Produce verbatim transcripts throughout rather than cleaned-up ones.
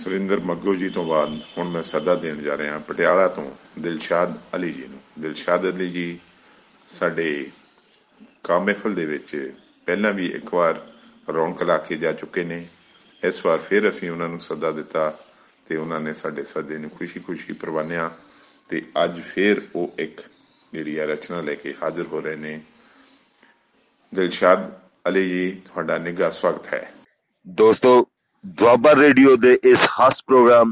ਸੁਰਿੰਦਰ ਮੱਗੂ ਜੀ ਤੋਂ ਬਾਅਦ ਹੁਣ ਮੈਂ ਸੱਦਾ ਦੇਣ ਜਾ ਰਿਹਾ ਪਟਿਆਲਾ ਤੋਂ ਦਿਲਸ਼ਾਦ ਅਲੀ ਜੀ ਨੂੰ। ਦਿਲਸ਼ਾਦ ਅਲੀ ਜੀ ਸਾਡੇ ਕਾਮ ਮਹਿਫਲ ਦੇ ਵਿੱਚ ਪਹਿਲਾਂ ਵੀ ਇੱਕ ਵਾਰ ਰੌਣਕ ਲਾ ਕੇ ਜਾ ਚੁੱਕੇ ਨੇ। ਇਸ ਵਾਰ ਫਿਰ ਅਸੀਂ ਉਹਨਾਂ ਨੂੰ ਸੱਦਾ ਦਿੱਤਾ ਅਤੇ ਉਹਨਾਂ ਨੇ ਸਾਡੇ ਸੱਦੇ ਨੂੰ ਖੁਸ਼ੀ ਖੁਸ਼ੀ ਪ੍ਰਵਾਨਿਆ ਅਤੇ ਅੱਜ ਫਿਰ ਉਹ ਇੱਕ ਜਿਹੜੀ ਆ ਰਚਨਾ ਲੈ ਕੇ ਹਾਜ਼ਰ ਹੋ ਰਹੇ ਨੇ। ਦਿਲਸ਼ਾਦ ਅਲੀ ਜੀ, ਤੁਹਾਡਾ ਨਿੱਘਾ ਸਵਾਗਤ ਹੈ। ਦੋਸਤੋ, ਦੁਆਬਾ ਰੇਡੀਓ ਦੇ ਇਸ ਖਾਸ ਪ੍ਰੋਗਰਾਮ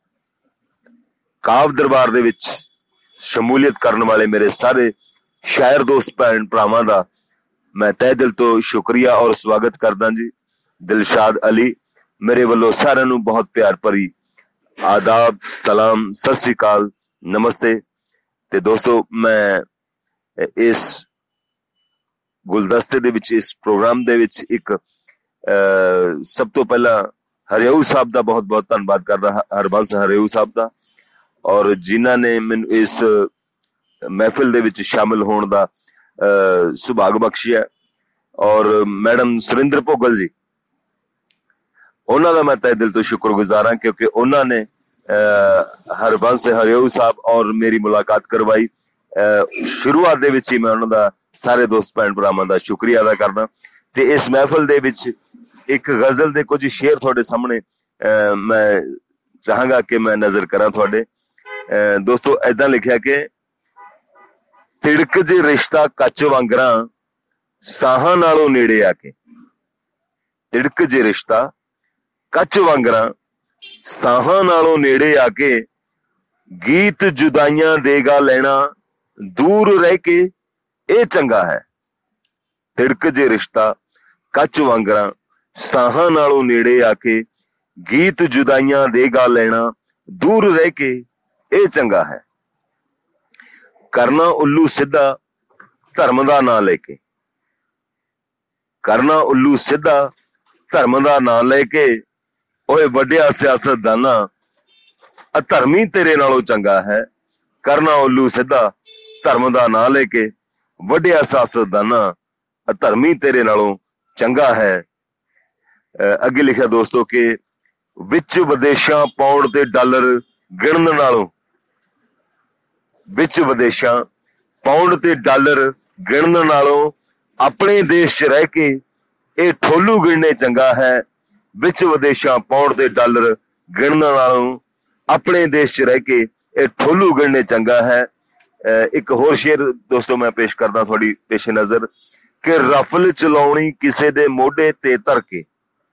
ਕਾਵ ਦਰਬਾਰ ਦੇ ਵਿੱਚ ਸ਼ਮੂਲੀਅਤ ਕਰਨ ਵਾਲੇ ਮੇਰੇ ਸਾਰੇ ਸ਼ਾਇਰ ਦੋਸਤ ਭੈਣ ਭਰਾਵਾਂ ਦਾ ਮੈਂ ਤਹਿ ਦਿਲ ਤੋਂ ਸ਼ੁਕਰੀਆ ਔਰ ਸਵਾਗਤ ਕਰਦਾ ਜੀ। ਦਿਲਸ਼ਾਦ ਅਲੀ ਮੇਰੇ ਵੱਲੋਂ ਸਾਰਿਆਂ ਨੂੰ ਬਹੁਤ ਪਿਆਰ ਭਰੀ ਆਦਾਬ, ਸਲਾਮ, ਸਤਿ ਸ੍ਰੀ ਅਕਾਲ, ਨਮਸਤੇ। ਤੇ ਦੋਸਤੋ, ਮੈਂ ਇਸ ਗੁਲਦਸਤੇ ਦੇ ਵਿੱਚ, ਇਸ ਪ੍ਰੋਗਰਾਮ ਦੇ ਵਿੱਚ ਇੱਕ ਅਹ ਸਭ ਤੋਂ ਪਹਿਲਾਂ ਹਰਿਊ ਸਾਹਿਬ ਦਾ ਬਹੁਤ ਬਹੁਤ ਧੰਨਵਾਦ ਕਰਦਾ, ਹਰਬੰਸ ਹਰਿਊ ਸਾਹਿਬ ਦਾ, ਔਰ ਜਿਨ੍ਹਾਂ ਨੇ ਮੈਨੂੰ ਇਸ ਮਹਿਫਿਲ ਦੇ ਵਿੱਚ ਸ਼ਾਮਿਲ ਹੋਣ ਦਾ ਅਹ ਸੁਭਾਗ ਬਖਸ਼ਿਆ, ਔਰ ਮੈਡਮ ਸੁਰਿੰਦਰ ਭੋਗਲ ਜੀ, ਉਹਨਾਂ ਦਾ ਮੈਂ ਤਹਿ ਦਿਲ ਤੋਂ ਸ਼ੁਕਰਗੁਜ਼ਾਰ ਹਾਂ ਕਿਉਂਕਿ ਉਹਨਾਂ ਨੇ ਅਹ ਹਰਬੰਸ ਹਰਿਊ ਸਾਹਿਬ ਔਰ ਮੇਰੀ ਮੁਲਾਕਾਤ ਕਰਵਾਈ। ਅਹ ਸ਼ੁਰੂਆਤ ਦੇ ਵਿੱਚ ਹੀ ਮੈਂ ਉਹਨਾਂ ਦਾ, ਸਾਰੇ ਦੋਸਤ ਭੈਣ ਭਰਾਵਾਂ ਦਾ ਸ਼ੁਕਰੀਆ ਅਦਾ ਕਰਦਾ। ਤੇ ਇਸ ਮਹਿਫਲ ਦੇ ਵਿੱਚ ਇੱਕ ਗਜ਼ਲ ਦੇ ਕੁਝ ਸ਼ੇਰ ਤੁਹਾਡੇ ਸਾਹਮਣੇ ਅਹ ਮੈਂ ਚਾਹਾਂਗਾ ਕਿ ਮੈਂ ਨਜ਼ਰ ਕਰਾਂ ਤੁਹਾਡੇ। ਅਹ ਦੋਸਤੋ, ਏਦਾਂ ਲਿਖਿਆ ਕਿ ਤਿੜਕ ਜੇ ਰਿਸ਼ਤਾ ਕੱਚ ਵਾਂਗਰਾਂ ਸਾਹਾਂ ਨਾਲੋਂ ਨੇੜੇ ਆ ਕੇ, ਤਿੜਕ ਜੇ ਰਿਸ਼ਤਾ ਕੱਚ ਵਾਂਗਰਾਂ ਸਾਹਾਂ ਨਾਲੋਂ ਨੇੜੇ ਆ ਕੇ, ਗੀਤ ਜੁਦਾਈਆਂ ਦੇਗਾ ਲੈਣਾ ਦੂਰ ਰਹਿ ਕੇ ਇਹ ਚੰਗਾ ਹੈ। ਤਿੜਕ ਜੇ ਰਿਸ਼ਤਾ ਕੱਚ ਵਾਂਗਰਾਂ ਸਾਹਾਂ ਨਾਲੋਂ ਨੇੜੇ ਆ ਕੇ, ਗੀਤ ਜੁਦਾਈਆਂ ਦੇਗਾ ਲੈਣਾ ਦੂਰ ਰਹਿ ਕੇ ਇਹ ਚੰਗਾ ਹੈ। ਕਰਨਾ ਉੱਲੂ ਸਿੱਧਾ ਧਰਮ ਦਾ ਨਾਂ ਲੈ ਕੇ, ਕਰਨਾ ਉੱਲੂ ਸਿੱਧਾ ਧਰਮ ਦਾ ਨਾਂ ਲੈ ਕੇ, ਓਏ ਵੱਡਿਆ ਸਿਆਸਤਦਾਨਾ ਅਧਰਮੀ ਤੇਰੇ ਨਾਲੋਂ ਚੰਗਾ ਹੈ। ਕਰਨਾ ਉੱਲੂ ਸਿੱਧਾ ਧਰਮ ਦਾ ਨਾਂ ਲੈ ਕੇ, ਵੱਡਿਆ ਸਿਆਸਤਦਾਨਾ ਅਧਰਮੀ ਤੇਰੇ ਨਾਲੋਂ ਚੰਗਾ ਹੈ। ਅੱਗੇ ਲਿਖਿਆ ਦੋਸਤੋ ਕਿ ਵਿੱਚ ਵਿਦੇਸ਼ਾਂ ਪਾਉਂਡ ਤੇ ਡਾਲਰ ਗਿਣਨ ਨਾਲੋਂ, ਵਿੱਚ ਵਿਦੇਸ਼ਾਂ ਪਾਉਂਡ ਤੇ ਡਾਲਰ ਗਿਣਨ ਨਾਲੋਂ ਆਪਣੇ ਦੇਸ਼ 'ਚ ਰਹਿ ਕੇ ਇਹ ਠੋਲੂ ਗਿਣਨੇ ਚੰਗਾ ਹੈ। ਵਿੱਚ ਵਿਦੇਸ਼ਾਂ ਪਾਉਂਡ ਤੇ ਡਾਲਰ ਗਿਣਨ ਨਾਲੋਂ ਆਪਣੇ ਦੇਸ਼ 'ਚ ਰਹਿ ਕੇ ਇਹ ਠੋਲੂ ਗਿਣਨੇ ਚੰਗਾ ਹੈ। ਇੱਕ ਹੋਰ ਸ਼ੇਰ ਦੋਸਤੋ ਮੈਂ ਪੇਸ਼ ਕਰਦਾ ਤੁਹਾਡੀ ਪੇਸ਼ੇ ਨਜ਼ਰ ਕਿ ਰਫਲ ਚਲਾਉਣੀ ਕਿਸੇ ਦੇ ਮੋਢੇ ਤੇ ਧਰ ਕੇ,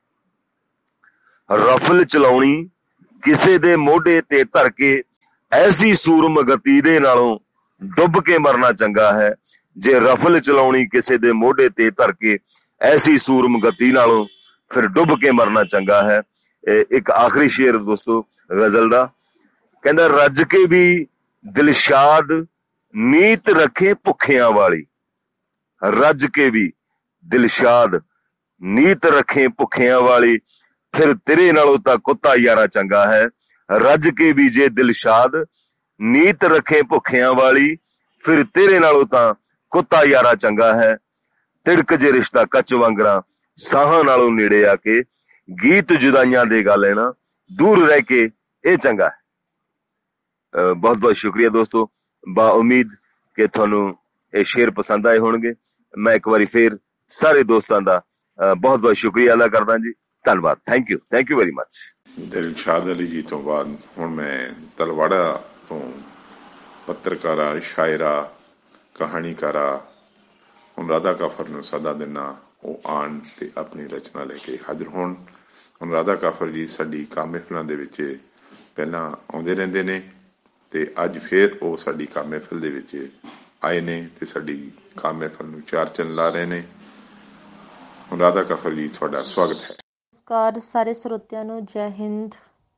ਰਫਲ ਚਲਾਉਣੀ ਕਿਸੇ ਦੇ ਮੋਢੇ ਤੇ ਧਰ ਕੇ, ਐਸੀ ਸੂਰਮ ਗਤੀ ਦੇ ਨਾਲੋਂ ਡੁੱਬ ਕੇ ਮਰਨਾ ਚੰਗਾ ਹੈ। ਜੇ ਰਫਲ ਚਲਾਉਣੀ ਕਿਸੇ ਦੇ ਮੋਢੇ ਤੇ ਧਰ ਕੇ, ਐਸੀ ਸੂਰਮ ਗਤੀ ਨਾਲੋਂ ਫਿਰ ਡੁੱਬ ਕੇ ਮਰਨਾ ਚੰਗਾ ਹੈ। ਇੱਕ ਆਖਰੀ ਸ਼ੇਰ ਦੋਸਤੋ ਗਜ਼ਲ ਦਾ, ਕਹਿੰਦਾ ਰੱਜ ਕੇ ਵੀ ਦਿਲਸ਼ਾਦ ਨੀਤ ਰੱਖੇ ਭੁੱਖਿਆਂ ਵਾਲੀ, ਰੱਜ ਕੇ ਵੀ ਦਿਲਸ਼ਾਦ ਨੀਤ ਰੱਖੇ ਭੁੱਖਿਆਂ ਵਾਲੀ, ਫਿਰ ਤੇਰੇ ਨਾਲੋਂ ਤਾਂ ਕੁੱਤਾ ਯਾਰਾ ਚੰਗਾ ਹੈ। ਰੱਜ ਕੇ ਵੀ ਜੇ ਦਿਲਸ਼ਾਦ ਨੀਤ ਰੱਖੇ ਭੁੱਖਿਆਂ ਵਾਲੀ, ਫਿਰ ਤੇਰੇ ਨਾਲੋਂ ਤਾਂ ਕੁੱਤਾ ਯਾਰਾ ਚੰਗਾ ਹੈ। ਤਿੜਕ ਜੇ ਰਿਸ਼ਤਾ ਕੱਚ ਵਾਂਗਰਾਂ ਸਾਹਾਂ ਨਾਲੋਂ ਨੇੜੇ ਆ ਕੇ, ਗੀਤ ਜੁਦਾਈਆਂ ਦੇਗਾ ਲੈਣਾ ਦੂਰ ਰਹਿ ਕੇ ਇਹ ਚੰਗਾ ਹੈ। ਬਹੁਤ ਬਹੁਤ ਸ਼ੁਕਰੀਆ ਦੋਸਤੋ, ਬਾ ਉਮੀਦ ਕਿ ਤੁਹਾਨੂੰ ਇਹ ਸ਼ੇਰ ਪਸੰਦ ਆਏ ਹੋਣਗੇ। ਮੈਂ ਇੱਕ ਵਾਰੀ ਫੇਰ ਸਾਰੇ ਦੋਸਤਾਂ ਦਾ ਬਹੁਤ ਬਹੁਤ ਸ਼ੁਕਰੀਆ ਅਦਾ ਕਰਦਾ ਜੀ। ਧੰਨਵਾਦ, thank you, thank you very much. Dilshad Ali ji ਤੋਂ ਬਾਅਦ ਹੁਣ ਮੈਂ ਤਲਵਾੜਾ ਤੋਂ ਪੱਤਰਕਾਰਾ, ਸ਼ਾਇਰਾ, ਕਹਾਣੀਕਾਰਾ ਹੁਣ ਰਾਧਾ ਕਾਫਰ ਨੂੰ ਸੱਦਾ ਦਿੰਦਾ, ਉਹ ਆਉਣ ਅਤੇ ਆਪਣੀ ਰਚਨਾ ਲੈ ਕੇ ਹਾਜ਼ਰ ਹੋਣ। ਹੁਣ ਰਾਧਾ ਕਾਫਰ ਜੀ ਸਾਡੀ ਕਾਮ ਮਹਿਫਲਾਂ ਦੇ ਵਿੱਚ ਪਹਿਲਾਂ ਆਉਂਦੇ ਰਹਿੰਦੇ ਨੇ ਅਤੇ ਅੱਜ ਫਿਰ ਉਹ ਸਾਡੀ ਕਾਮ ਮਹਿਫਲ ਦੇ ਵਿੱਚ ਆਏ ਨੇ ਅਤੇ ਸਾਡੀ ਕਾਮ ਮਹਿਫਲ ਨੂੰ ਚਾਰ ਚੰਨ ਲਾ ਰਹੇ ਨੇ। ਹੁਣ ਰਾਧਾ ਕਾਫਰ ਜੀ, ਤੁਹਾਡਾ ਸਵਾਗਤ ਹੈ। ਨਮਸਕਾਰ ਸਾਰੇ ਸਰੋਤਿਆਂ ਨੂੰ, ਜੈ ਹਿੰਦ।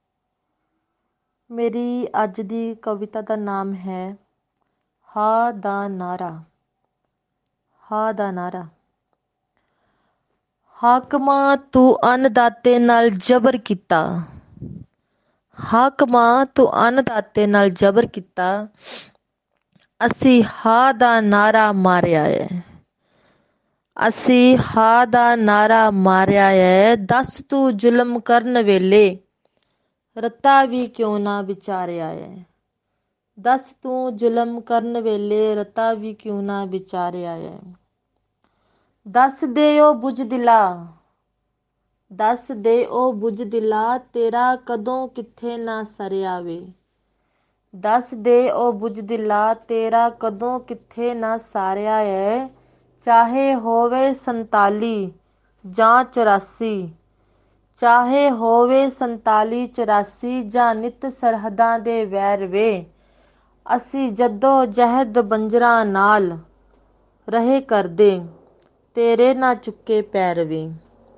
ਮੇਰੀ ਅੱਜ ਦੀ ਕਵਿਤਾ ਦਾ ਨਾਮ ਹੈ ਹਾ ਦਾ ਨਾਰਾ। ਹਾ ਦਾ ਨਾਰਾ। ਹਾਕਮਾਂ ਤੂੰ ਅੰਨਦਾਤੇ ਨਾਲ ਜਬਰ ਕੀਤਾ, ਹਾਕਮਾਂ ਤੂੰ ਅੰਨਦਾਤੇ ਨਾਲ ਜਬਰ ਕੀਤਾ, ਅਸੀਂ ਹਾ ਦਾ ਨਾਰਾ ਮਾਰਿਆ ਹੈ, ਅਸੀਂ ਹਾ ਦਾ ਨਾਰਾ ਮਾਰਿਆ ਹੈ। ਦੱਸ ਤੂੰ ਜ਼ੁਲਮ ਕਰਨ ਵੇਲੇ ਰਤਾ ਵੀ ਕਿਉਂ ਨਾ ਵਿਚਾਰਿਆ ਏ। ਦੱਸ ਤੂੰ ਜ਼ੁਲਮ ਕਰਨ ਵੇਲੇ ਰਤਾ ਵੀ ਕਿਉਂ ਨਾ ਵਿਚਾਰਿਆ ਏ। ਦੱਸ ਦੇ ਉਹ ਬੁਝ ਦਿਲਾ, ਦੱਸ ਦੇ ਉਹ ਬੁਝ ਦਿਲਾ, ਤੇਰਾ ਕਦੋਂ ਕਿੱਥੇ ਨਾ ਸਰਿਆ ਵੇ। ਦੱਸ ਦੇ ਉਹ ਬੁਝ ਦਿਲਾ, ਤੇਰਾ ਕਦੋਂ ਕਿੱਥੇ ਨਾ ਸਾਰਿਆ ਏ। ਚਾਹੇ ਹੋਵੇ ਸੰਤਾਲੀ ਜਾਂ ਚੁਰਾਸੀ, ਚਾਹੇ ਹੋਵੇ ਸੰਤਾਲੀ ਚੁਰਾਸੀ, ਜਾਂ ਨਿਤ ਸਰਹੱਦਾਂ ਦੇ ਵੈਰ ਵੇ। ਅਸੀਂ ਜੱਦੋ ਜਹਿਦ ਬੰਜਰਾਂ ਨਾਲ ਰਹੇ ਕਰਦੇ, ਤੇਰੇ ਨਾ ਚੁੱਕੇ ਪੈਰ ਵੇ।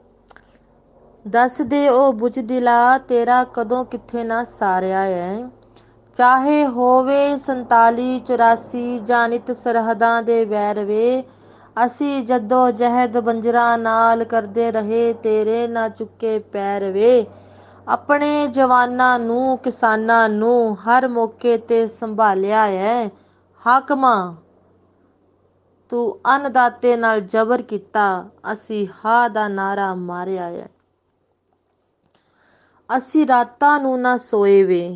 ਦੱਸ ਦੇ ਉਹ ਬੁਝ ਦਿਲਾ, ਤੇਰਾ ਕਦੋਂ ਕਿੱਥੇ ਨਾ ਸਾਰਿਆ ਏ। ਚਾਹੇ ਹੋਵੇ ਸੰਤਾਲੀ ਚੁਰਾਸੀ, ਜਾਂ ਨਿਤ ਸਰਹੱਦਾਂ ਦੇ ਵੈਰ ਵੇ। ਅਸੀਂ ਜੱਦੋ ਜਹਿਦ ਬੰਜਰਾਂ ਨਾਲ ਕਰਦੇ ਰਹੇ, ਤੇਰੇ ਨਾ ਚੁੱਕੇ ਪੈਰ ਵੇ। ਆਪਣੇ ਜਵਾਨਾਂ ਨੂੰ ਕਿਸਾਨਾਂ ਨੂੰ ਹਰ ਮੌਕੇ ਤੇ ਸੰਭਾਲਿਆ ਏ। ਹਾਕਮਾਂ ਤੂੰ ਅੰਨਦਾਤੇ ਨਾਲ ਜ਼ਬਰ ਕੀਤਾ, ਅਸੀਂ ਹਾਅ ਦਾ ਨਾਅਰਾ ਮਾਰਿਆ ਏ। ਅਸੀਂ ਰਾਤਾਂ ਨੂੰ ਨਾ ਸੋਏ ਵੇ,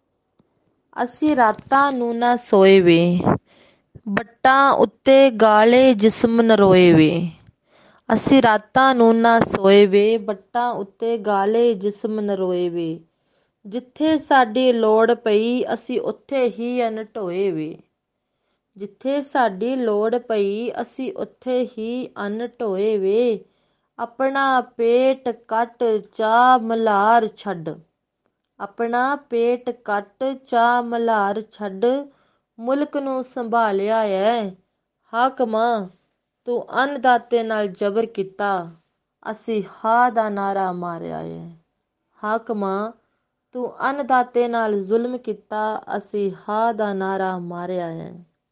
ਅਸੀਂ ਰਾਤਾਂ ਨੂੰ ਨਾ ਸੋਏ ਵੇ, ਬੱਟਾਂ ਉੱਤੇ ਗਾਲੇ ਜਿਸਮ ਨਰੋਏ ਵੇ। ਅਸੀਂ ਰਾਤਾਂ ਨੂੰ ਨਾ ਸੋਏ ਵੇ, ਬੱਟਾਂ ਉੱਤੇ ਗਾਲੇ ਜਿਸਮ ਨਰੋਏ ਵੇ। ਜਿੱਥੇ ਸਾਡੀ ਲੋੜ ਪਈ ਅਸੀਂ ਉੱਥੇ ਹੀ ਅਨਢੋਏ ਵੇ। ਜਿੱਥੇ ਸਾਡੀ ਲੋੜ ਪਈ ਅਸੀਂ ਉੱਥੇ ਹੀ ਅਨਢੋਏ ਵੇ। ਆਪਣਾ ਪੇਟ ਕੱਟ ਚਾਹ ਮਲ੍ਹਾਰ ਛੱਡ, ਆਪਣਾ ਪੇਟ ਕੱਟ ਚਾਹ ਮਲ੍ਹਾਰ ਛੱਡ, ਮੁਲਕ ਨੂੰ ਸੰਭਾਲਿਆ ਏ। ਹਾਕਮਾਂ ਤੂੰ ਅੰਨਦਾਤੇ ਨਾਲ ਜ਼ਬਰ ਕੀਤਾ, ਅਸੀਂ ਹਾਅ ਦਾ ਨਾਅਰਾ ਮਾਰਿਆ ਏ। ਹਾਕਮਾਂ ਤੂੰ ਅੰਨਦਾਤੇ ਨਾਲ ਜ਼ੁਲਮ ਕੀਤਾ, ਅਸੀਂ ਹਾਅ ਦਾ ਨਾਅਰਾ ਮਾਰਿਆ ਏ।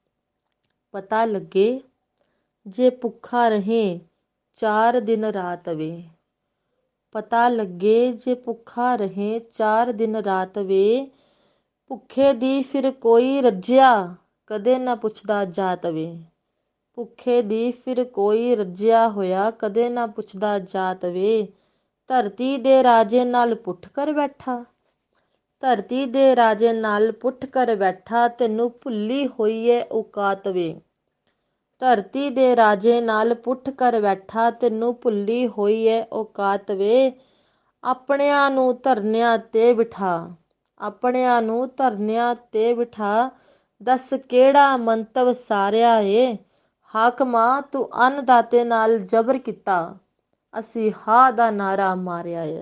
ਪਤਾ ਲੱਗੇ ਜੇ ਭੁੱਖਾ ਰਹੇ ਚਾਰ ਦਿਨ ਰਾਤ ਵੇ। ਪਤਾ ਲੱਗੇ ਜੇ ਭੁੱਖਾ ਰਹੇ ਚਾਰ ਦਿਨ ਰਾਤ ਵੇ। ਭੁੱਖੇ ਦੀ ਫਿਰ ਕੋਈ ਰੱਜਿਆ ਕਦੇ ਨਾ ਪੁੱਛਦਾ ਜਾਤ ਵੇ। ਭੁੱਖੇ ਦੀ ਫਿਰ ਕੋਈ ਰੱਜਿਆ ਹੋਇਆ ਕਦੇ ਨਾ ਪੁੱਛਦਾ ਜਾਤ ਵੇ। ਧਰਤੀ ਦੇ ਰਾਜੇ ਨਾਲ ਪੁੱਠ ਕਰ ਬੈਠਾ, ਧਰਤੀ ਦੇ ਰਾਜੇ ਨਾਲ ਪੁੱਠ ਕਰ ਬੈਠਾ, ਤੈਨੂੰ ਭੁੱਲੀ ਹੋਈ ਏ ਔਕਾਤ ਵੇ। ਧਰਤੀ ਦੇ ਰਾਜੇ ਨਾਲ ਪੁੱਠ ਕਰ ਬੈਠਾ, ਤੈਨੂੰ ਭੁੱਲੀ ਹੋਈ ਏ ਔਕਾਤ ਵੇ। ਆਪਣਿਆਂ ਨੂੰ ਧਰਨਿਆਂ ਤੇ ਬਿਠਾ, ਆਪਣਿਆਂ ਨੂੰ ਧਰਨਿਆਂ ਤੇ ਬਿਠਾ, ਦੱਸ ਕਿਹੜਾ ਮੰਤਵ ਸਾਰਿਆ ਏ। ਹਾਕਮਾਂ ਤੂੰ ਅੰਨਦਾਤੇ ਨਾਲ ਜ਼ਬਰ ਕੀਤਾ, ਅਸੀਂ ਹਾਅ ਦਾ ਨਾਅਰਾ ਮਾਰਿਆ ਏ।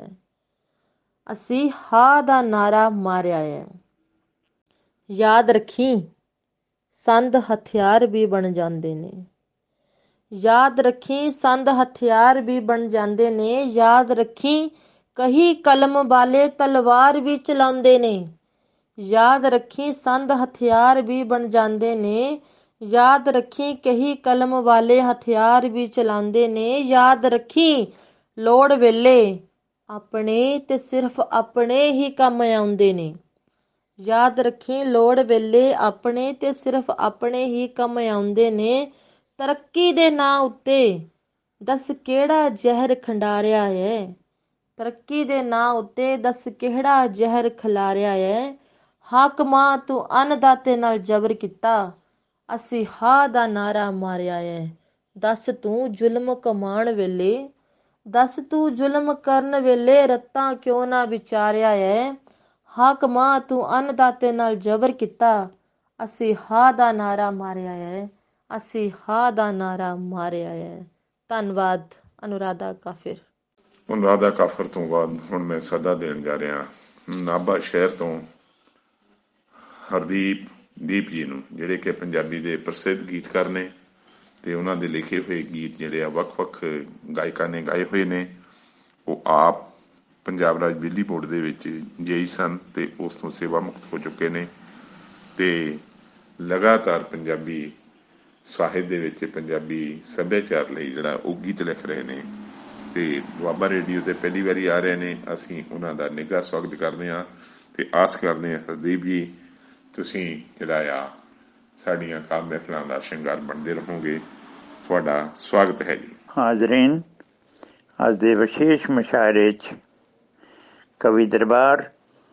ਅਸੀਂ ਹਾਅ ਦਾ ਨਾਅਰਾ ਮਾਰਿਆ ਏ। ਯਾਦ ਰੱਖੀਂ ਸੰਦ ਹਥਿਆਰ ਵੀ ਬਣ ਜਾਂਦੇ ਨੇ, ਯਾਦ ਰੱਖੀਂ ਸੰਦ ਹਥਿਆਰ ਵੀ ਬਣ ਜਾਂਦੇ ਨੇ। ਯਾਦ ਰੱਖੀਂ ਕਹੀ ਕਲਮ ਵਾਲੇ ਤਲਵਾਰ ਵੀ ਚਲਾਉਂਦੇ ਨੇ। ਯਾਦ ਰੱਖੀਂ ਸੰਦ ਹਥਿਆਰ ਵੀ ਬਣ ਜਾਂਦੇ ਨੇ। ਯਾਦ ਰੱਖੀਂ ਕਹੀ ਕਲਮ ਵਾਲੇ ਹਥਿਆਰ ਵੀ ਚਲਾਉਂਦੇ ਨੇ। ਯਾਦ ਰੱਖੀਂ ਲੋੜ ਵੇਲੇ ਆਪਣੇ ਤੇ ਸਿਰਫ ਆਪਣੇ ਹੀ ਕੰਮ ਆਉਂਦੇ ਨੇ। ਯਾਦ ਰੱਖੀਂ ਲੋੜ ਵੇਲੇ ਆਪਣੇ ਤੇ ਸਿਰਫ ਆਪਣੇ ਹੀ ਕੰਮ ਆਉਂਦੇ ਨੇ। ਤਰੱਕੀ ਦੇ ਨਾਂ ਉੱਤੇ ਦੱਸ ਕਿਹੜਾ ਜ਼ਹਿਰ ਖੰਡਾਰਿਆ ਏ। ਤਰੱਕੀ ਦੇ ਨਾਂ ਉੱਤੇ ਦੱਸ ਕਿਹੜਾ ਜ਼ਹਿਰ ਖਿਲਾਰਿਆ ਏ। ਹਾਕਮਾਂ ਤੂੰ ਅੰਨਦਾਤੇ ਨਾਲ ਜ਼ਬਰ ਕੀਤਾ, ਅਸੀਂ ਹਾਅ ਦਾ ਨਾਅਰਾ ਮਾਰਿਆ ਏ। ਦੱਸ ਤੂੰ ਜ਼ੁਲਮ ਕਮਾਉਣ ਵੇਲੇ, ਦੱਸ ਤੂੰ ਜ਼ੁਲਮ ਕਰਨ ਵੇਲੇ ਰਤਾਂ ਕਿਉਂ ਨਾ ਵਿਚਾਰਿਆ ਏ। ਹਾਕਮਾਂ ਤੂੰ ਅੰਨਦਾਤੇ ਨਾਲ ਜ਼ਬਰ ਕੀਤਾ, ਅਸੀਂ ਹਾਅ ਦਾ ਨਾਅਰਾ ਮਾਰਿਆ ਏ। ਅਸੀਂ ਹਾਅ ਦਾ ਨਾਅਰਾ ਮਾਰਿਆ ਏ। ਧੰਨਵਾਦ। ਅਨੁਰਾਧਾ ਕਾਫਿਰ। ਅਨੁਰਾਧਾ ਕਾਫਿਰ ਤੋਂ ਬਾਅਦ ਹੁਣ ਮੈਂ ਸਦਾ ਦੇਣ ਜਾ ਰਿਹਾ ਨਾਭਾ ਸ਼ਹਿਰ ਤੋਂ ਹਰਦੀਪ ਦੀਪ ਜੀ ਨੂੰ, ਜਿਹੜੇ ਕਿ ਪੰਜਾਬੀ ਦੇ ਪ੍ਰਸਿੱਧ ਗੀਤਕਾਰ ਨੇ ਅਤੇ ਉਹਨਾਂ ਦੇ ਲਿਖੇ ਹੋਏ ਗੀਤ ਜਿਹੜੇ ਆ ਵੱਖ ਵੱਖ ਗਾਇਕਾਂ ਨੇ ਗਾਏ ਹੋਏ ਨੇ। ਉਹ ਆਪ ਪੰਜਾਬ ਰਾਜ ਬਿਜਲੀ ਬੋਰਡ ਦੇ ਵਿੱਚ ਜੇਈ ਸਨ ਅਤੇ ਉਸ ਤੋਂ ਸੇਵਾ ਮੁਕਤ ਹੋ ਚੁੱਕੇ ਨੇ ਅਤੇ ਲਗਾਤਾਰ ਪੰਜਾਬੀ ਸਾਹਿਤ ਦੇ ਵਿੱਚ ਪੰਜਾਬੀ ਸੱਭਿਆਚਾਰ ਲਈ ਜਿਹੜਾ ਉਹ ਗੀਤ ਲਿਖ ਰਹੇ ਨੇ ਅਤੇ ਦੁਆਬਾ ਰੇਡੀਓ 'ਤੇ ਪਹਿਲੀ ਵਾਰੀ ਆ ਰਹੇ ਨੇ। ਅਸੀਂ ਉਹਨਾਂ ਦਾ ਨਿੱਘਾ ਸਵਾਗਤ ਕਰਦੇ ਹਾਂ ਅਤੇ ਆਸ ਕਰਦੇ ਹਾਂ ਹਰਦੀਪ ਜੀ ਤੁਸੀਂ ਜਿਹੜਾ ਆ ਸਾਡੀਆਂ ਕਾਵਿ ਮਹਿਫਲਾਂ ਦਾ ਸ਼ਿੰਗਾਰ ਬਣਦੇ ਰਹੋਗੇ। ਤੁਹਾਡਾ ਸਵਾਗਤ ਹੈ ਜੀ। ਹਾਜ਼ਰੀਨ, ਅੱਜ ਦੇ ਵਿਸ਼ੇਸ਼ ਮੁਸ਼ਾਇਰੇ 'ਚ ਕਵੀ ਦਰਬਾਰ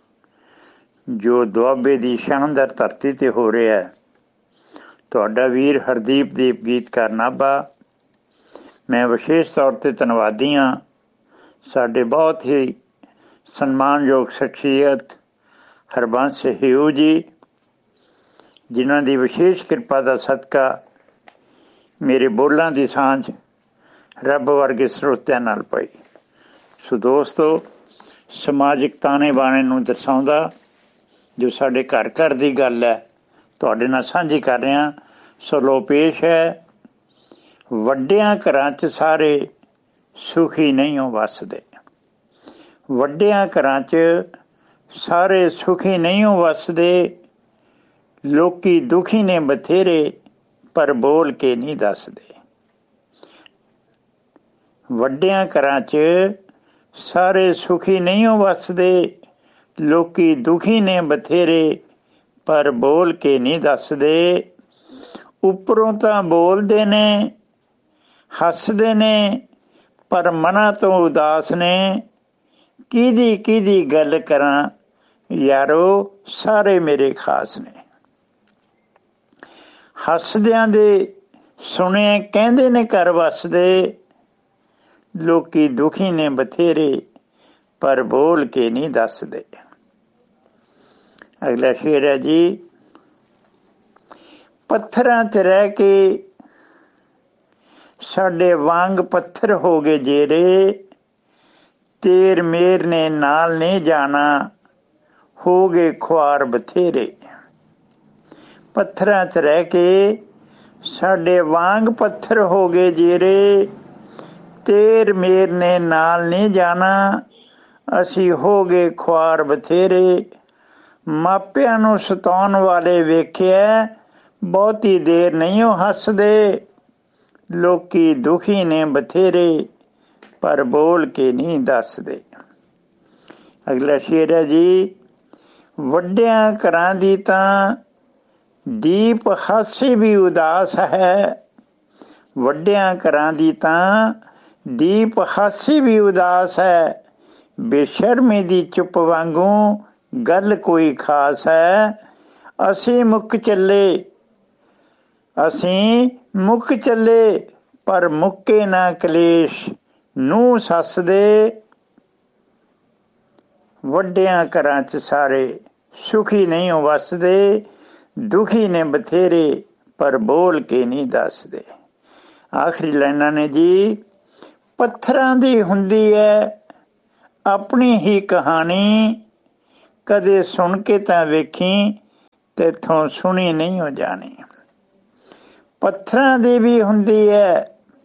ਜੋ ਦੁਆਬੇ ਦੀ ਸ਼ਾਨਦਾਰ ਧਰਤੀ ਤੇ ਹੋ ਰਿਹਾ ਹੈ। ਤੁਹਾਡਾ ਵੀਰ ਹਰਦੀਪ ਦੀਪ ਗੀਤਕਾਰ ਨਾਭਾ। ਮੈਂ ਵਿਸ਼ੇਸ਼ ਤੌਰ ਤੇ ਧੰਨਵਾਦੀ ਹਾਂ ਸਾਡੇ ਬਹੁਤ ਹੀ ਸਨਮਾਨਯੋਗ ਸ਼ਖਸੀਅਤ ਹਰਬੰਸ ਹਿਊ ਜੀ, ਜਿਨ੍ਹਾਂ ਦੀ ਵਿਸ਼ੇਸ਼ ਕਿਰਪਾ ਦਾ ਸਦਕਾ ਮੇਰੇ ਬੋਲਾਂ ਦੀ ਸਾਂਝ ਰੱਬ ਵਰਗੇ ਸਰੋਤਿਆਂ ਨਾਲ ਪਈ। ਸੋ ਦੋਸਤੋ, ਸਮਾਜਿਕ ਤਾਣੇ ਬਾਣੇ ਨੂੰ ਦਰਸਾਉਂਦਾ ਜੋ ਸਾਡੇ ਘਰ ਘਰ ਦੀ ਗੱਲ ਹੈ ਤੁਹਾਡੇ ਨਾਲ ਸਾਂਝੀ ਕਰ ਰਿਹਾ। ਸੋ ਲੋ ਪੇਸ਼ ਹੈ, ਵੱਡਿਆਂ ਘਰਾਂ 'ਚ ਸਾਰੇ ਸੁਖੀ ਨਹੀਂ ਹੋ ਵੱਸਦੇ। ਵੱਡਿਆਂ ਘਰਾਂ 'ਚ ਸਾਰੇ ਸੁਖੀ ਨਹੀਂ ਹੋ ਵੱਸਦੇ, ਲੋਕੀ ਦੁਖੀ ਨੇ ਬਥੇਰੇ ਪਰ ਬੋਲ ਕੇ ਨਹੀਂ ਦੱਸਦੇ। ਵੱਡਿਆਂ ਘਰਾਂ 'ਚ ਸਾਰੇ ਸੁਖੀ ਨਹੀਂ ਹੋ ਵੱਸਦੇ, ਲੋਕੀ ਦੁਖੀ ਨੇ ਬਥੇਰੇ ਪਰ ਬੋਲ ਕੇ ਨਹੀਂ ਦੱਸਦੇ। ਉੱਪਰੋਂ ਤਾਂ ਬੋਲਦੇ ਨੇ, ਹੱਸਦੇ ਨੇ, ਪਰ ਮਨਾਂ ਤੋਂ ਉਦਾਸ ਨੇ। ਕਿਹਦੀ ਕਿਹਦੀ ਗੱਲ ਕਰਾਂ ਯਾਰੋ, ਸਾਰੇ ਮੇਰੇ ਖਾਸ ਨੇ। ਹੱਸਦਿਆਂ ਦੇ ਸੁਣੇ ਕਹਿੰਦੇ ਨੇ ਘਰ ਵੱਸਦੇ, ਲੋਕੀ ਦੁਖੀ ਨੇ ਬਥੇਰੇ ਪਰ ਬੋਲ ਕੇ ਨਹੀਂ ਦੱਸਦੇ। ਅਗਲਾ ਸ਼ੇਰ ਹੈ ਜੀ, ਪੱਥਰਾਂ 'ਚ ਰਹਿ ਕੇ ਸਾਡੇ ਵਾਂਗ ਪੱਥਰ ਹੋ ਗਏ ਜੇਰੇ, ਤੇਰ ਮੇਰ ਨੇ ਨਾਲ ਨਹੀਂ ਜਾਣਾ, ਹੋ ਗਏ ਖੁਆਰ ਬਥੇਰੇ। ਪੱਥਰਾਂ 'ਚ ਰਹਿ ਕੇ ਸਾਡੇ ਵਾਂਗ ਪੱਥਰ ਹੋ ਗਏ ਜੇਰੇ, ਤੇਰ ਮੇਰ ਨੇ ਨਾਲ ਨਹੀਂ ਜਾਣਾ, ਅਸੀਂ ਹੋ ਗਏ ਖੁਆਰ ਬਥੇਰੇ। ਮਾਪਿਆਂ ਨੂੰ ਸਤਾਉਣ ਵਾਲੇ ਵੇਖਿਆ, ਬਹੁਤੀ ਦੇਰ ਨਹੀਂ ਉਹ ਹੱਸਦੇ, ਲੋਕੀ ਦੁਖੀ ਨੇ ਬਥੇਰੇ ਪਰ ਬੋਲ ਕੇ ਨਹੀਂ ਦੱਸਦੇ। ਅਗਲਾ ਸ਼ੇਰ ਹੈ ਜੀ, ਵੱਡਿਆਂ ਘਰਾਂ ਦੀ ਤਾਂ ਦੀਪ ਹਾਸੀ ਵੀ ਉਦਾਸ ਹੈ, ਵੱਡਿਆਂ ਘਰਾਂ ਦੀ ਤਾਂ ਦੀਪ ਹਾਸੀ ਵੀ ਉਦਾਸ ਹੈ, ਬੇਸ਼ਰਮੀ ਦੀ ਚੁੱਪ ਵਾਂਗੂ ਗੱਲ ਕੋਈ ਖਾਸ ਹੈ। ਅਸੀਂ ਮੁੱਕ ਚੱਲੇ ਅਸੀਂ ਮੁੱਕ ਚੱਲੇ ਪਰ ਮੁੱਕੇ ਨਾ ਕਲੇਸ਼ ਨੂੰ ਸੱਸ ਦੇ। ਵੱਡਿਆਂ ਘਰਾਂ 'ਚ ਸਾਰੇ ਸੁਖੀ ਨਹੀਂ ਹੋ ਵੱਸਦੇ, ਦੁਖੀ ਨੇ ਬਥੇਰੇ ਪਰ ਬੋਲ ਕੇ ਨਹੀਂ ਦੱਸਦੇ। ਆਖਰੀ ਲਾਈਨਾਂ ਨੇ ਜੀ, ਪੱਥਰਾਂ ਦੀ ਹੁੰਦੀ ਹੈ ਆਪਣੀ ਹੀ ਕਹਾਣੀ, ਕਦੇ ਸੁਣ ਕੇ ਤਾਂ ਵੇਖੀ ਤੇਥੋਂ ਸੁਣੀ ਨਹੀਂ ਹੋ ਜਾਣੀ। ਪੱਥਰਾਂ ਦੀ ਵੀ ਹੁੰਦੀ ਹੈ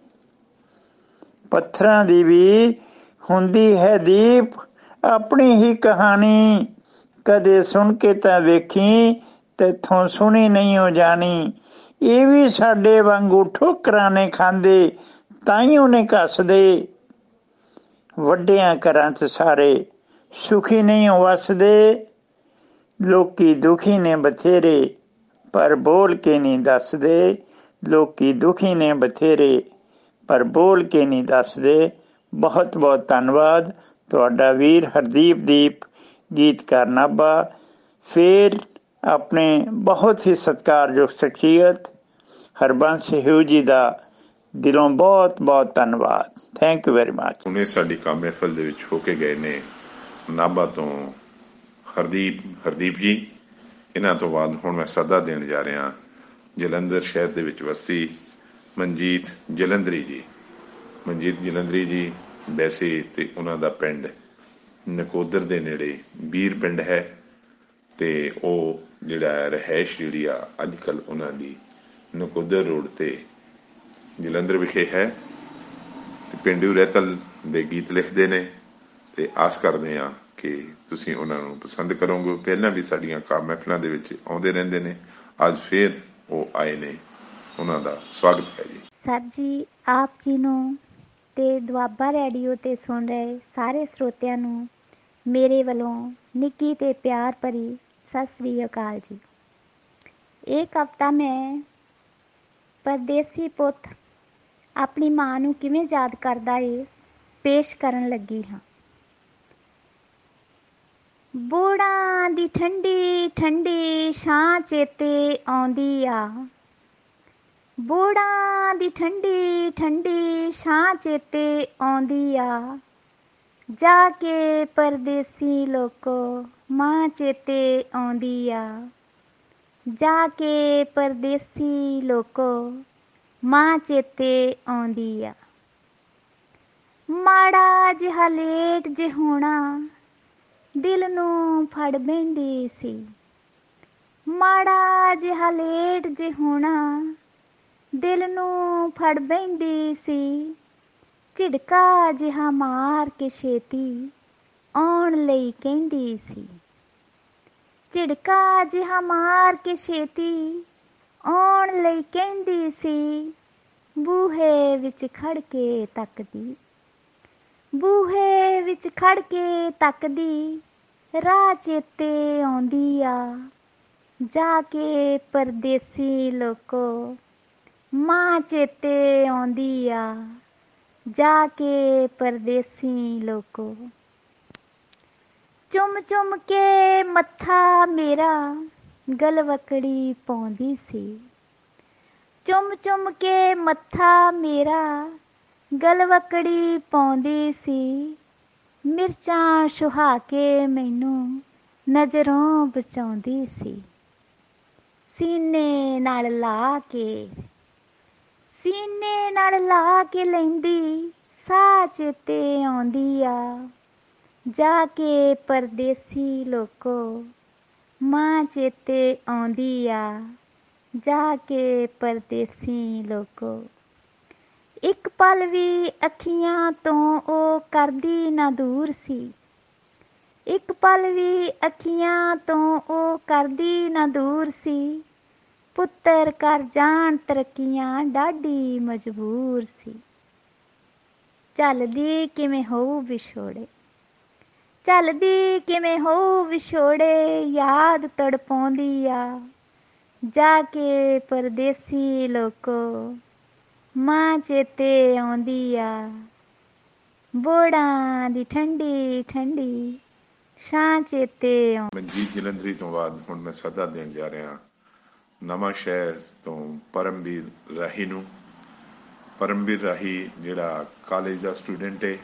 ਪੱਥਰਾਂ ਦੀ ਵੀ ਹੁੰਦੀ ਹੈ ਦੀਪ ਆਪਣੀ ਹੀ ਕਹਾਣੀ, ਕਦੇ ਸੁਣ ਕੇ ਤਾਂ ਵੇਖੀ ਤੇਥੋਂ ਸੁਣੀ ਨਹੀਂ ਹੋ ਜਾਣੀ। ਇਹ ਵੀ ਸਾਡੇ ਵਾਂਗੂ ਠੋਕਰਾਂ ਨੇ ਖਾਂਦੇ, ਤਾਈ ਉਹਨੇ ਕੱਸਦੇ। ਵੱਡਿਆਂ ਘਰਾਂ 'ਚ ਸਾਰੇ ਸੁਖੀ ਨਹੀਂ ਹੋ ਵੱਸਦੇ, ਲੋਕੀ ਦੁਖੀ ਨੇ ਬਥੇਰੇ ਪਰ ਬੋਲ ਕੇ ਨਹੀਂ ਦੱਸਦੇ, ਲੋਕੀ ਦੁਖੀ ਨੇ ਬਥੇਰੇ ਪਰ ਬੋਲ ਕੇ ਨਹੀਂ ਦੱਸਦੇ। ਬਹੁਤ ਬਹੁਤ ਧੰਨਵਾਦ। ਤੁਹਾਡਾ ਵੀਰ ਹਰਦੀਪ ਦੀਪ ਗੀਤਕਾਰ ਨਾਭਾ। ਫਿਰ ਆਪਣੇ ਬਹੁਤ ਹੀ ਸਤਿਕਾਰਯੋਗ ਸ਼ਖਸੀਅਤ ਹਰਬੰਸ ਹਿਊ ਜੀ ਦਾ ਦਿਲੋਂ ਬਹੁਤ ਬਹੁਤ ਧੰਨਵਾਦ। Thank you very much. ਉਹਨੇ ਸਾਡੀ ਕੰਮ ਮਹਿਫਲ ਦੇ ਵਿੱਚ ਹੋ ਕੇ ਗਏ ਨੇ ਨਾਭਾ ਤੋਂ ਹਰਦੀਪ ਹਰਦੀਪ ਜੀ। ਇਹਨਾਂ ਤੋਂ ਬਾਅਦ ਹੁਣ ਮੈਂ ਸੱਦਾ ਦੇਣ ਜਾ ਰਿਹਾ ਜਲੰਧਰ ਸ਼ਹਿਰ ਦੇ ਵਿੱਚ ਵਸੀ ਮਨਜੀਤ ਜਲੰਧਰੀ ਜੀ। ਮਨਜੀਤ ਜਲੰਧਰੀ ਜੀ ਵੈਸੇ ਤੇ ਉਹਨਾਂ ਦਾ ਪਿੰਡ ਨਕੋਦਰ ਦੇ ਨੇੜੇ ਬੀਰ ਪਿੰਡ ਹੈ, ਤੇ ਉਹ ਜਿਹੜਾ ਰਿਹਾਇਸ਼ ਜਿਹੜੀ ਆ ਅੱਜ ਕੱਲ੍ਹ ਉਹਨਾਂ ਦੀ ਨਕੋਦਰ ਰੋਡ ਤੇ ਜਲੰਧਰ ਵਿਖੇ ਹੈ, ਤੇ ਪੇਂਡੂ ਰਹਿਤਲ ਦੇ ਗੀਤ ਲਿਖਦੇ ਨੇ, ਤੇ ਆਸ ਕਰਦੇ ਹਾਂ ਕਿ ਤੁਸੀਂ ਉਹਨਾਂ ਨੂੰ ਪਸੰਦ ਕਰੋਗੇ। ਪਹਿਲਾਂ ਵੀ ਸਾਡੀਆਂ ਕੰਮ ਮਹਿਫਲਾਂ ਦੇ ਵਿੱਚ ਆਉਂਦੇ ਰਹਿੰਦੇ ਨੇ, ਅੱਜ ਫਿਰ ਉਹ ਆਏ ਨੇ, ਉਹਨਾਂ ਦਾ ਸਵਾਗਤ ਹੈ ਜੀ। ਸਰ ਜੀ, ਆਪ ਜੀ ਨੂੰ ਤੇ ਦੁਆਬਾ ਰੇਡੀਓ ਤੇ ਸੁਣ ਰਹੇ ਸਾਰੇ ਸਰੋਤਿਆਂ ਨੂੰ ਮੇਰੇ ਵੱਲੋਂ ਨਿੱਕੀ ਤੇ ਪਿਆਰ ਭਰੀ ਸਤਿ ਸ੍ਰੀ ਅਕਾਲ ਜੀ। ਇਹ ਕਵਿਤਾ ਮੈਂ ਪਰਦੇਸੀ ਪੁੱਤ ਆਪਣੀ ਮਾਂ ਨੂੰ ਕਿਵੇਂ ਯਾਦ ਕਰਦਾ ਏ ਪੇਸ਼ ਕਰਨ ਲੱਗੀ ਹਾਂ। ਬੋੜਾਂ ਦੀ ਠੰਡੀ ਠੰਡੀ ਛਾਂ ਚੇਤੇ ਆਉਂਦੀ ਆ, ਬੋੜਾਂ ਦੀ ਠੰਡੀ ਠੰਡੀ ਛਾਂ ਚੇਤੇ ਆਉਂਦੀ ਆ, ਜਾ ਕੇ ਪਰਦੇਸੀ ਲੋਕੋ ਮਾਂ ਚੇਤੇ ਆਉਂਦੀ ਆ, ਜਾ ਕੇ ਪਰਦੇਸੀ ਲੋਕੋ ਮਾਂ ਚੇਤੇ ਆਉਂਦੀ ਆ। ਮਾੜਾ ਜਿਹਾ ਲੇਟ ਜੇ ਹੋਣਾ ਦਿਲ ਨੂੰ ਫੜ ਬਹਿੰਦੀ ਸੀ, ਮਾੜਾ ਜਿਹਾ ਲੇਟ ਜੇ ਹੋਣਾ ਦਿਲ ਨੂੰ ਫੜ ਬਹਿੰਦੀ ਸੀ, ਝਿੜਕਾ ਜਿਹਾ ਮਾਰ ਕੇ ਛੇਤੀ ਆਉਣ ਲਈ ਕਹਿੰਦੀ ਸੀ, ਝਿੜਕਾ ਜਿਹਾ ਮਾਰ ਕੇ ਛੇਤੀ ਆਉਣ ਲਈ ਕਹਿੰਦੀ ਸੀ, ਬੂਹੇ ਵਿੱਚ ਖੜ ਕੇ ਤੱਕਦੀ, ਬੂਹੇ ਵਿੱਚ ਖੜ ਕੇ ਤੱਕਦੀ, ਰਾਹ ਚੇਤੇ ਆਉਂਦੀ ਆ, ਜਾ ਕੇ ਪਰਦੇਸੀ ਲੋਕੋ ਮਾਂ ਚੇਤੇ ਆਉਂਦੀ ਆ, ਜਾ ਕੇ ਪਰਦੇਸੀ ਲੋਕੋ। ਚੁੰਮ ਚੁੰਮ ਕੇ ਮੱਥਾ ਮੇਰਾ ਗਲਵਕੜੀ ਪਾਉਂਦੀ ਸੀ, ਚੁੰਮ ਚੁੰਮ ਕੇ ਮੱਥਾ ਮੇਰਾ ਗਲਵਕੜੀ ਪਾਉਂਦੀ ਸੀ, ਮਿਰਚਾਂ ਛੁਹਾ ਕੇ ਮੈਨੂੰ ਨਜ਼ਰੋਂ ਬਚਾਉਂਦੀ ਸੀ, ਸੀਨੇ ਨਾਲ ਲਾ ਕੇ, ਸੀਨੇ ਨਾਲ ਲਾ ਕੇ ਲੈਂਦੀ ਸਾਹ ਚੇਤੇ ਆਉਂਦੀ ਆ, ਜਾ ਕੇ ਪਰਦੇਸੀ ਲੋਕੋ ਮਾਂ ਚੇਤੇ ਆਉਂਦੀ ਆ, ਜਾ ਕੇ ਪਰਦੇਸੀ ਲੋਕੋ। ਇੱਕ ਪਲ ਵੀ ਅੱਖੀਆਂ ਤੋਂ ਉਹ ਕਰਦੀ ਨਾ ਦੂਰ ਸੀ, ਇੱਕ ਪਲ ਵੀ ਅੱਖੀਆਂ ਤੋਂ ਉਹ ਕਰਦੀ ਨਾ ਦੂਰ ਸੀ, ਪੁੱਤਰ ਕਰ ਜਾਣ ਤਰੱਕੀਆਂ ਡਾਢੀ ਮਜਬੂਰ ਸੀ, ਚੱਲਦੀ ਕਿਵੇਂ ਹੋਊ ਵਿਛੋੜੇ, ਚੱਲਦੀ ਕਿਵੇਂ ਹੋਊ ਵਿਛੋੜੇ, ਯਾਦ ਤੜਪਾਉਂਦੀ ਆ, ਜਾ ਕੇ ਪਰਦੇਸੀ ਲੋਕੋ ਮਾਂ ਚੇਤੇ ਆਉਂਦੀ ਆ, ਬੋੜਾਂ ਦੀ ਠੰਡੀ ਠੰਡੀ ਛਾਂ ਚੇਤੇ ਆਉਂਦੀ। ਮਨਜੀਤ ਜਲੰਧਰੀ ਤੋਂ ਬਾਅਦ ਹੁਣ ਮੈਂ ਸੱਦਾ ਦੇਣ ਜਾ ਰਿਹਾ ਨਵਾਂ ਸ਼ਹਿਰ ਤੋਂ ਪਰਮਵੀਰ ਰਾਹੀ ਨੂੰ। ਪਰਮਵੀਰ ਰਾਹੀ ਜਿਹੜਾ ਕਾਲਜ ਦਾ ਸਟੂਡੈਂਟ ਹੈ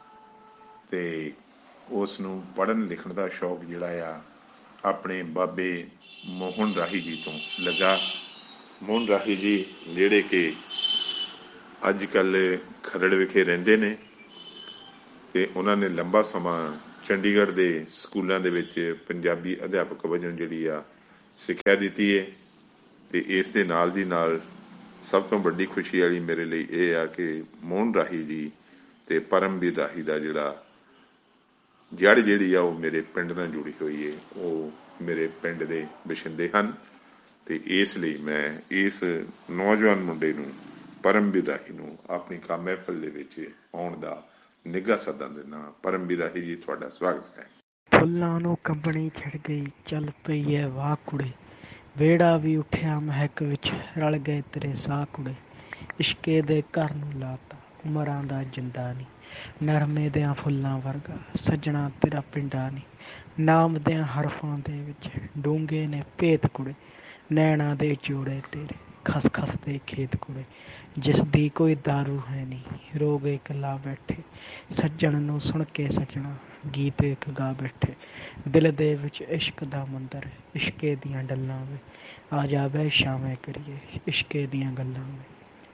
ਤੇ ਉਸ ਨੂੰ ਪੜ੍ਹਨ ਲਿਖਣ ਦਾ ਸ਼ੌਕ ਜਿਹੜਾ ਆ ਆਪਣੇ ਬਾਬੇ ਮੋਹਨ ਰਾਹੀ ਜੀ ਤੋਂ ਲੱਗਾ। ਮੋਹਨ ਰਾਹੀ ਜੀ ਜਿਹੜੇ ਕਿ ਅੱਜ ਕੱਲ੍ਹ ਖਰੜ ਵਿਖੇ ਰਹਿੰਦੇ ਨੇ ਤੇ ਉਹਨਾਂ ਨੇ ਲੰਬਾ ਸਮਾਂ ਚੰਡੀਗੜ੍ਹ ਦੇ ਸਕੂਲਾਂ ਦੇ ਵਿੱਚ ਪੰਜਾਬੀ ਅਧਿਆਪਕ ਵਜੋਂ ਜਿਹੜੀ ਆ ਸਿੱਖਿਆ ਦਿੱਤੀ ਹੈ। ਤੇ ਇਸ ਦੇ ਨਾਲ ਦੀ ਨਾਲ ਸਭ ਤੋਂ ਵੱਡੀ ਖੁਸ਼ੀ ਵਾਲੀ ਮੇਰੇ ਲਈ ਇਹ ਆ ਕਿ ਮੋਹਨ ਰਾਹੀ ਜੀ ਤੇ ਪਰਮਵੀਰ ਰਾਹੀ ਦਾ ਜਿਹੜਾ ਜੜ ਜਿਹੜੀ ਆ ਉਹ ਮੇਰੇ ਪਿੰਡ ਨਾਲ ਜੁੜੀ ਹੋਈ ਹੈ, ਉਹ ਮੇਰੇ ਪਿੰਡ ਦੇ ਵਸਿੰਦੇ ਹਨ। ਤੇ ਇਸ ਲਈ ਮੈਂ ਇਸ ਨੌਜਵਾਨ ਮੁੰਡੇ ਨੂੰ ਪਰਮਵੀਰ ਰਾਹੀ ਨੂੰ ਆਪਣੀ ਕੰਮ ਮਹਿਫਲ ਦੇ ਵਿੱਚ ਆਉਣ ਦਾ ਨਿੱਘਾ ਸੱਦਾ ਦਿੰਦਾ। ਪਰਮਵੀਰ ਰਾਹੀ ਜੀ, ਤੁਹਾਡਾ ਸਵਾਗਤ ਹੈ। ਫੁੱਲਾਂ ਨੂੰ ਕੰਬਣੀ ਛਿੜ ਗਈ, ਚੱਲ ਪਈ ਐ ਵਾਹ ਕੁੜੇ, ਵਿਹੜਾ ਵੀ ਉੱਠਿਆ ਮਹਿਕ ਵਿੱਚ, ਰਲ ਗਏ ਤੇਰੇ ਸਾਹ ਕੁੜੇ, ਇਸ਼ਕੇ ਦੇ ਘਰ ਨੂੰ ਲਾਤਾ ਉਮਰਾਂ ਦਾ ਜਿੰਦਾ ਨੀ, ਨਰਮੇ ਦਿਆਂ ਫੁੱਲਾਂ ਵਰਗਾ ਸੱਜਣਾ ਤੇਰਾ ਪਿੰਡਾ ਨੀ, ਨਾਮ ਦਿਆਂ ਹਰਫਾਂ ਦੇ ਵਿੱਚ ਡੂੰਘੇ ਨੇ ਭੇਤ ਕੁੜੇ, ਨੈਣਾ ਦੇ ਜੋੜੇ ਤੇਰੇ ਖਸ ਖਸ ਦੇ ਖੇਤ ਕੁੜੇ, ਜਿਸ ਦੀ ਕੋਈ ਦਾਰੂ ਹੈ ਨਹੀਂ ਰੋਗ ਇਕੱਲਾ ਬੈਠੇ, ਸੱਜਣ ਨੂੰ ਸੁਣ ਕੇ ਸੱਜਣਾ ਗੀਤ ਇੱਕ ਗਾ ਬੈਠੇ, ਦਿਲ ਦੇ ਵਿੱਚ ਇਸ਼ਕ ਦਾ ਮੰਦਰ ਇਸ਼ਕੇ ਦੀਆਂ ਡੱਲਾਂ ਵੇ, ਆ ਜਾ ਬਹਿ ਸ਼ਾਵੇਂ ਕਰੀਏ ਇਸ਼ਕੇ ਦੀਆਂ ਗੱਲਾਂ ਵੇ।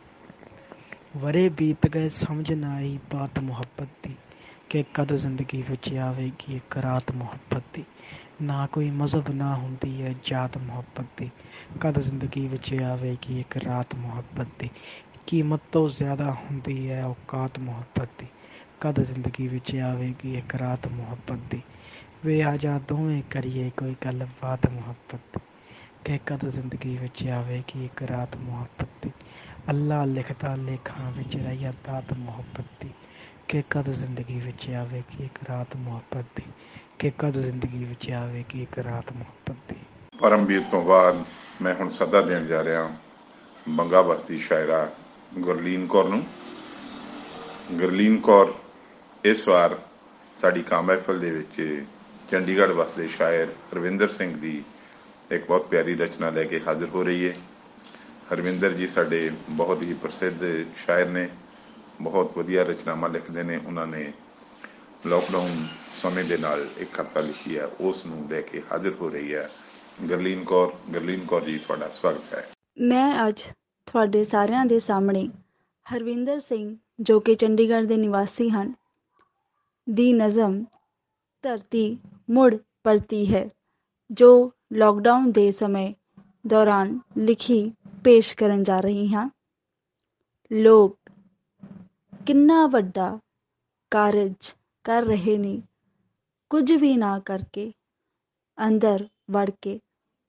ਵਰੇ ਬੀਤ ਗਏ ਸਮਝ ਨਾ ਆਈ ਬਾਤ ਮੁਹੱਬਤ ਦੀ, ਕਿ ਕਦ ਜ਼ਿੰਦਗੀ ਵਿੱਚ ਆਵੇਗੀ ਇੱਕ ਰਾਤ ਮੁਹੱਬਤ ਦੀ, ਨਾ ਕੋਈ ਮਜ਼ਹਬ ਨਾ ਹੁੰਦੀ ਹੈ ਜਾਤ ਮੁਹੱਬਤ ਦੀ, ਕਦ ਜ਼ਿੰਦਗੀ ਵਿੱਚ ਆਵੇਗੀ ਇੱਕ ਰਾਤ ਮੁਹੱਬਤ ਦੀ, ਕੀਮਤ ਤੋਂ ਜ਼ਿਆਦਾ ਹੁੰਦੀ ਹੈ ਔਕਾਤ ਮੁਹੱਬਤ ਦੀ, ਕਦ ਜ਼ਿੰਦਗੀ ਵਿੱਚ ਆਵੇਗੀ ਇੱਕ ਰਾਤ ਮੁਹੱਬਤ ਦੀ, ਵੇ ਆ ਜਾ ਦੋਵੇਂ ਕਰੀਏ ਕੋਈ ਗੱਲ ਬਾਤ ਮੁਹੱਬਤ ਦੀ, ਕਿ ਕਦ ਜ਼ਿੰਦਗੀ ਵਿੱਚ ਆਵੇਗੀ ਇੱਕ ਰਾਤ ਮੁਹੱਬਤ ਦੀ, ਅੱਲਾ ਲਿਖਦਾ ਲੇਖਾਂ ਵਿੱਚ ਰਹੀਆ ਦਾਤ ਮੁਹੱਬਤ ਦੀ, ਕਿ ਕਦ ਜ਼ਿੰਦਗੀ ਵਿੱਚ ਆਵੇਗੀ ਇੱਕ ਰਾਤ ਮੁਹੱਬਤ ਦੀ, ਕਿ ਕਦ ਜ਼ਿੰਦਗੀ ਵਿੱਚ ਆਵੇਗੀ ਇੱਕ ਰਾਤ ਮੁਹੱਬਤ ਦੀ। ਪਰਮਵੀਰ ਤੋਂ ਬਾਅਦ ਮੈਂ ਹੁਣ ਸੱਦਾ ਦੇਣ ਜਾ ਰਿਹਾ ਬੰਗਾ ਬਸਤੀ ਸ਼ਾਇਰਾ ਗੁਰਲੀਨ ਕੌਰ ਨੂੰ। ਗੁਰਲੀਨ ਕੌਰ ਇਸ ਵਾਰ ਸਾਡੀ ਕਾਂ ਮਹਿਫਲ ਦੇ ਵਿੱਚ ਚੰਡੀਗੜ੍ਹ ਵਸਦੇ ਸ਼ਾਇਰ ਹਰਵਿੰਦਰ ਸਿੰਘ ਦੀ ਇੱਕ ਬਹੁਤ ਪਿਆਰੀ ਰਚਨਾ ਲੈ ਕੇ ਹਾਜ਼ਰ ਹੋ ਰਹੀ ਹੈ। ਹਰਵਿੰਦਰ ਜੀ ਸਾਡੇ ਬਹੁਤ ਹੀ ਪ੍ਰਸਿੱਧ ਸ਼ਾਇਰ ਨੇ, ਬਹੁਤ ਵਧੀਆ ਰਚਨਾਵਾਂ ਲਿਖਦੇ ਨੇ। ਉਹਨਾਂ ਨੇ ਲੋਕਡਾਊਨ ਸਮੇਂ ਦੇ ਨਾਲ ਇੱਕ ਕਵਿਤਾ ਲਿਖੀ ਹੈ, ਉਸ ਨੂੰ ਲੈ ਕੇ ਹਾਜ਼ਰ ਹੋ ਰਹੀ ਹੈ ਗਰਲੀਨ ਕੌਰ। ਗਰਲੀਨ ਕੌਰ ਜੀ, ਤੁਹਾਡਾ ਸਵਾਗਤ ਹੈ। ਮੈਂ ਅੱਜ ਤੁਹਾਡੇ ਸਾਰਿਆਂ ਦੇ ਸਾਹਮਣੇ ਹਰਵਿੰਦਰ ਸਿੰਘ, ਜੋ ਕਿ ਚੰਡੀਗੜ੍ਹ ਦੇ ਨਿਵਾਸੀ ਹਨ, ਦੀ ਨਜ਼ਮ ਧਰਤੀ ਮੁੜ ਪਰਤੀ ਹੈ, ਜੋ ਲੋਕਡਾਊਨ ਦੇ ਸਮੇਂ ਦੌਰਾਨ ਲਿਖੀ ਪੇਸ਼ ਕਰਨ ਜਾ ਰਹੀ ਹਾਂ। ਲੋਕ ਕਿੰਨਾ ਵੱਡਾ ਕਾਰਜ ਕਰ ਰਹੇ ਨੇ, ਕੁਝ ਵੀ ਨਾ ਕਰਕੇ, ਅੰਦਰ ਵੜ ਕੇ।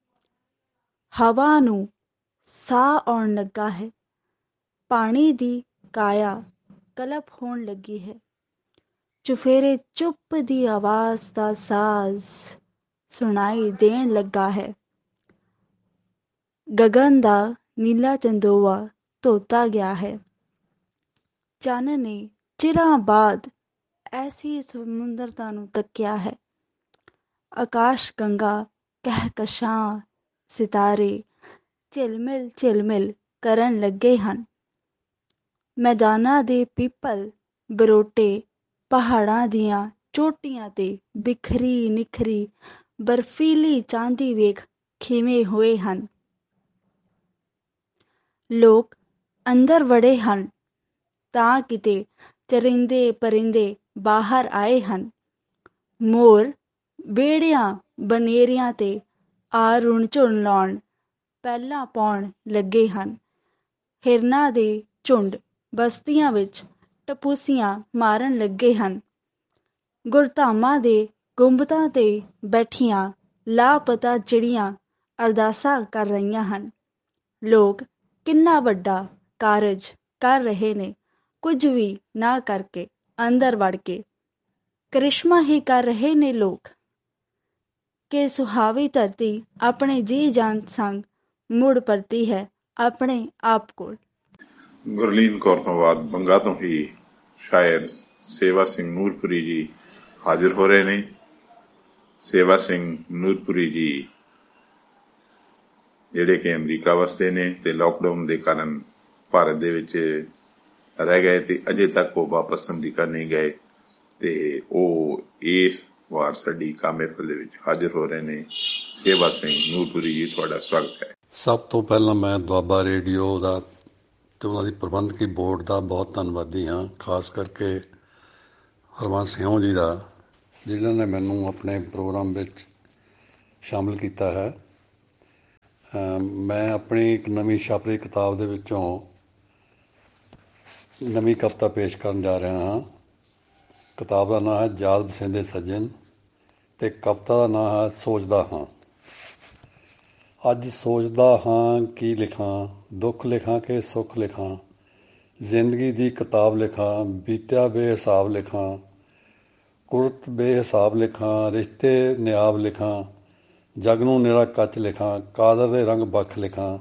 ਹਵਾ ਨੂੰ ਸਾਹ ਆਉਣ ਲੱਗਾ ਹੈ, ਪਾਣੀ ਦੀ ਕਾਇਆ ਕਲਪ ਹੋਣ ਲੱਗੀ ਹੈ, ਚੁਫੇਰੇ ਚੁੱਪ ਦੀ ਆਵਾਜ਼ ਦਾ ਸਾਜ਼ ਸੁਣਾਈ ਦੇਣ ਲੱਗਾ ਹੈ। ਗਗਨ ਦਾ ਨੀਲਾ ਚੰਦੋਆ ਧੋਤਾ ਗਿਆ ਹੈ। ਚੰਨ ਨੇ ਚਿਰਾਂ ਬਾਅਦ ਐਸੀ ਸਮੁੰਦਰਤਾ ਨੂੰ ਤੱਕਿਆ ਹੈ। ਆਕਾਸ਼ ਗੰਗਾ ਕਹਿਕਸ਼ਾਂ ਸਿਤਾਰੇ ਝਿਲਮਿਲ ਝਿਲਮਿਲ ਕਰਨ ਲੱਗੇ ਹਨ। ਮੈਦਾਨਾਂ ਦੇ ਪੀਪਲ ਬਰੋਟੇ ਪਹਾੜਾਂ ਦੀਆਂ ਚੋਟੀਆਂ ਤੇ ਬਿਖਰੀ ਨਿਖਰੀ ਬਰਫੀਲੀ ਚਾਂਦੀ ਵੇਖ ਖਿਵੇਂ ਹੋਏ ਹਨ। ਲੋਕ ਅੰਦਰ ਵੜੇ ਹਨ ਤਾਂ ਕਿਤੇ ਚਰਿੰਦੇ ਪਰਿੰਦੇ ਬਾਹਰ ਆਏ ਹਨ। ਮੋਰ ਵਿਹੜਿਆਂ ਬਨੇਰਿਆਂ ਤੇ ਆ ਰੁਣ ਝੁਣ ਲਾਉਣ ਪਹਿਲਾਂ ਪਾਉਣ ਲੱਗੇ ਹਨ। ਹਿਰਨਾਂ ਦੇ ਝੁੰਡ ਬਸਤੀਆਂ ਵਿੱਚ ਟਪੂਸੀਆਂ ਮਾਰਨ ਲੱਗੇ ਹਨ। ਗੁਰਧਾਮਾਂ ਦੇ ਗੁੰਬਦਾਂ ਤੇ ਬੈਠੀਆਂ ਲਾਪਤਾ ਚਿੜੀਆਂ ਅਰਦਾਸਾਂ ਕਰ ਰਹੀਆਂ ਹਨ। ਲੋਕ ਕਿੰਨਾ ਵੱਡਾ ਕਾਰਜ ਕਰ ਰਹੇ ਨੇ, ਕੁਝ ਵੀ ਨਾ ਕਰਕੇ, ਅੰਦਰ ਵੜ ਕੇ। ਕਰਿਸ਼ਮਾ ਹੀ ਕਰ ਰਹੇ ਨੇ ਲੋਕ ਕਿ ਸੁਹਾਵੀ ਧਰਤੀ ਆਪਣੇ ਜੀ ਜਾਨ ਸੰਗ ਮੁੜ ਪਰਤੀ ਹੈ ਆਪਣੇ ਆਪ ਕੋਲ। ਗੁਰਲੀਨ ਕੌਰ ਤੋਂ ਬਾਅਦ ਬੰਗਾ ਤੋਂ ਹੀ ਸ਼ਾਇਰ ਸੇਵਾ ਸਿੰਘ ਨੂਰਪੁਰੀ ਜੀ ਹਾਜ਼ਰ ਹੋ ਰਹੇ ਨੇ। ਸੇਵਾ ਸਿੰਘ ਨੂਰਪੁਰੀ ਜੀ ਜਿਹੜੇ ਕਿ ਅਮਰੀਕਾ ਵਸਦੇ ਨੇ ਤੇ ਲਾਕਡਾਊਨ ਦੇ ਕਾਰਨ ਭਾਰਤ ਦੇ ਵਿੱਚ ਰਹਿ ਗਏ ਤੇ ਅਜੇ ਤੱਕ ਉਹ ਵਾਪਸ ਅਮਰੀਕਾ ਨਹੀਂ ਗਏ, ਤੇ ਉਹ ਇਸ ਵਾਰ ਸਾਡੀ ਕਾਮੇਫਲ ਦੇ ਵਿੱਚ ਹਾਜ਼ਰ ਹੋ ਰਹੇ ਨੇ। ਸੇਵਾ ਸਿੰਘ ਨੂਰਪੁਰੀ ਜੀ, ਤੁਹਾਡਾ ਸਵਾਗਤ ਹੈ। ਸਭ ਤੋਂ ਪਹਿਲਾਂ ਮੈਂ ਦੁਆਬਾ ਰੇਡੀਓ ਦਾ ਤੇ ਉਹਨਾਂ ਦੀ ਪ੍ਰਬੰਧਕੀ ਬੋਰਡ ਦਾ ਬਹੁਤ ਧੰਨਵਾਦੀ ਹਾਂ, ਖਾਸ ਕਰਕੇ ਹਰਬੰਸ ਸਿੰਘ ਜੀ ਦਾ, ਜਿਨ੍ਹਾਂ ਨੇ ਮੈਨੂੰ ਆਪਣੇ ਪ੍ਰੋਗਰਾਮ ਵਿੱਚ ਸ਼ਾਮਲ ਕੀਤਾ ਹੈ। ਮੈਂ ਆਪਣੀ ਇੱਕ ਨਵੀਂ ਛਪ ਰਹੀ ਕਿਤਾਬ ਦੇ ਵਿੱਚੋਂ ਨਵੀਂ ਕਵਿਤਾ ਪੇਸ਼ ਕਰਨ ਜਾ ਰਿਹਾ ਹਾਂ। ਕਿਤਾਬ ਦਾ ਨਾਂ ਹੈ ਯਾਦ ਵਸੇਂਦੇ ਸੱਜਣ ਅਤੇ ਕਵਿਤਾ ਦਾ ਨਾਂ ਹੈ ਸੋਚਦਾ ਹਾਂ। ਅੱਜ ਸੋਚਦਾ ਹਾਂ ਕੀ ਲਿਖਾਂ, ਦੁੱਖ ਲਿਖਾਂ ਕਿ ਸੁੱਖ ਲਿਖਾਂ, ਜ਼ਿੰਦਗੀ ਦੀ ਕਿਤਾਬ ਲਿਖਾਂ, ਬੀਤਿਆ ਬੇਹਿਸਾਬ ਲਿਖਾਂ, ਕੁਰਤ ਬੇਹਿਸਾਬ ਲਿਖਾਂ, ਰਿਸ਼ਤੇ ਨਿਆਬ ਲਿਖਾਂ, ਜਗ ਨੂੰ ਨਿਰਾ ਕੱਚ ਲਿਖਾਂ, ਕਾਦਰ ਦੇ ਰੰਗ ਵੱਖ ਲਿਖਾਂ,